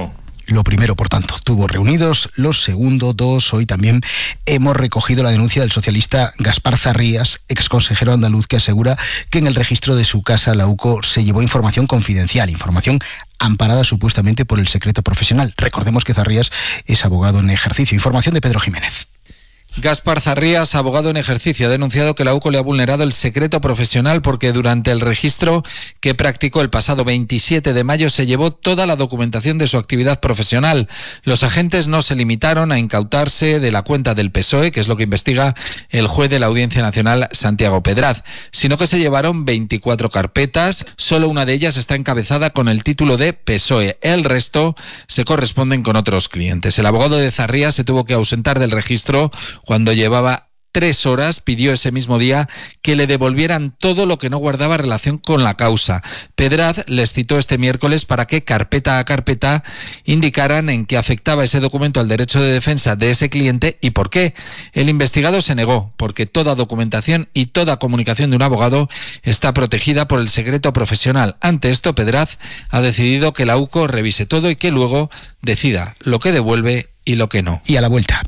lo primero, por tanto, tuvo reunidos. Lo segundo, dos, hoy también hemos recogido la denuncia del socialista Gaspar Zarrías, exconsejero andaluz, que asegura que en el registro de su casa la UCO se llevó información confidencial, información amparada supuestamente por el secreto profesional. Recordemos que Zarrías es abogado en ejercicio. Información de Pedro Jiménez. Gaspar Zarrías, abogado en ejercicio, ha denunciado que la UCO le ha vulnerado el secreto profesional porque durante el registro que practicó el pasado veintisiete de mayo se llevó toda la documentación de su actividad profesional. Los agentes no se limitaron a incautarse de la cuenta del P S O E, que es lo que investiga el juez de la Audiencia Nacional, Santiago Pedraz, sino que se llevaron veinticuatro carpetas. Solo una de ellas está encabezada con el título de P S O E. El resto se corresponden con otros clientes. El abogado de Zarrías se tuvo que ausentar del registro cuando llevaba tres horas. Pidió ese mismo día que le devolvieran todo lo que no guardaba relación con la causa. Pedraz les citó este miércoles para que carpeta a carpeta indicaran en qué afectaba ese documento al derecho de defensa de ese cliente y por qué. El investigado se negó, porque toda documentación y toda comunicación de un abogado está protegida por el secreto profesional. Ante esto, Pedraz ha decidido que la UCO revise todo y que luego decida lo que devuelve y lo que no. Y a la vuelta.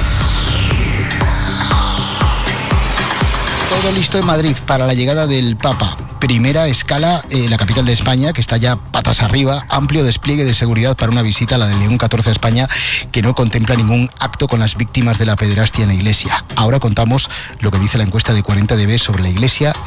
Todo listo en Madrid para la llegada del Papa. Primera escala en eh, la capital de España, que está ya patas arriba. Amplio despliegue de seguridad para una visita a la de León catorce a España, que no contempla ningún acto con las víctimas de la pederastia en la Iglesia. Ahora contamos lo que dice la encuesta de cuarenta D B sobre la Iglesia.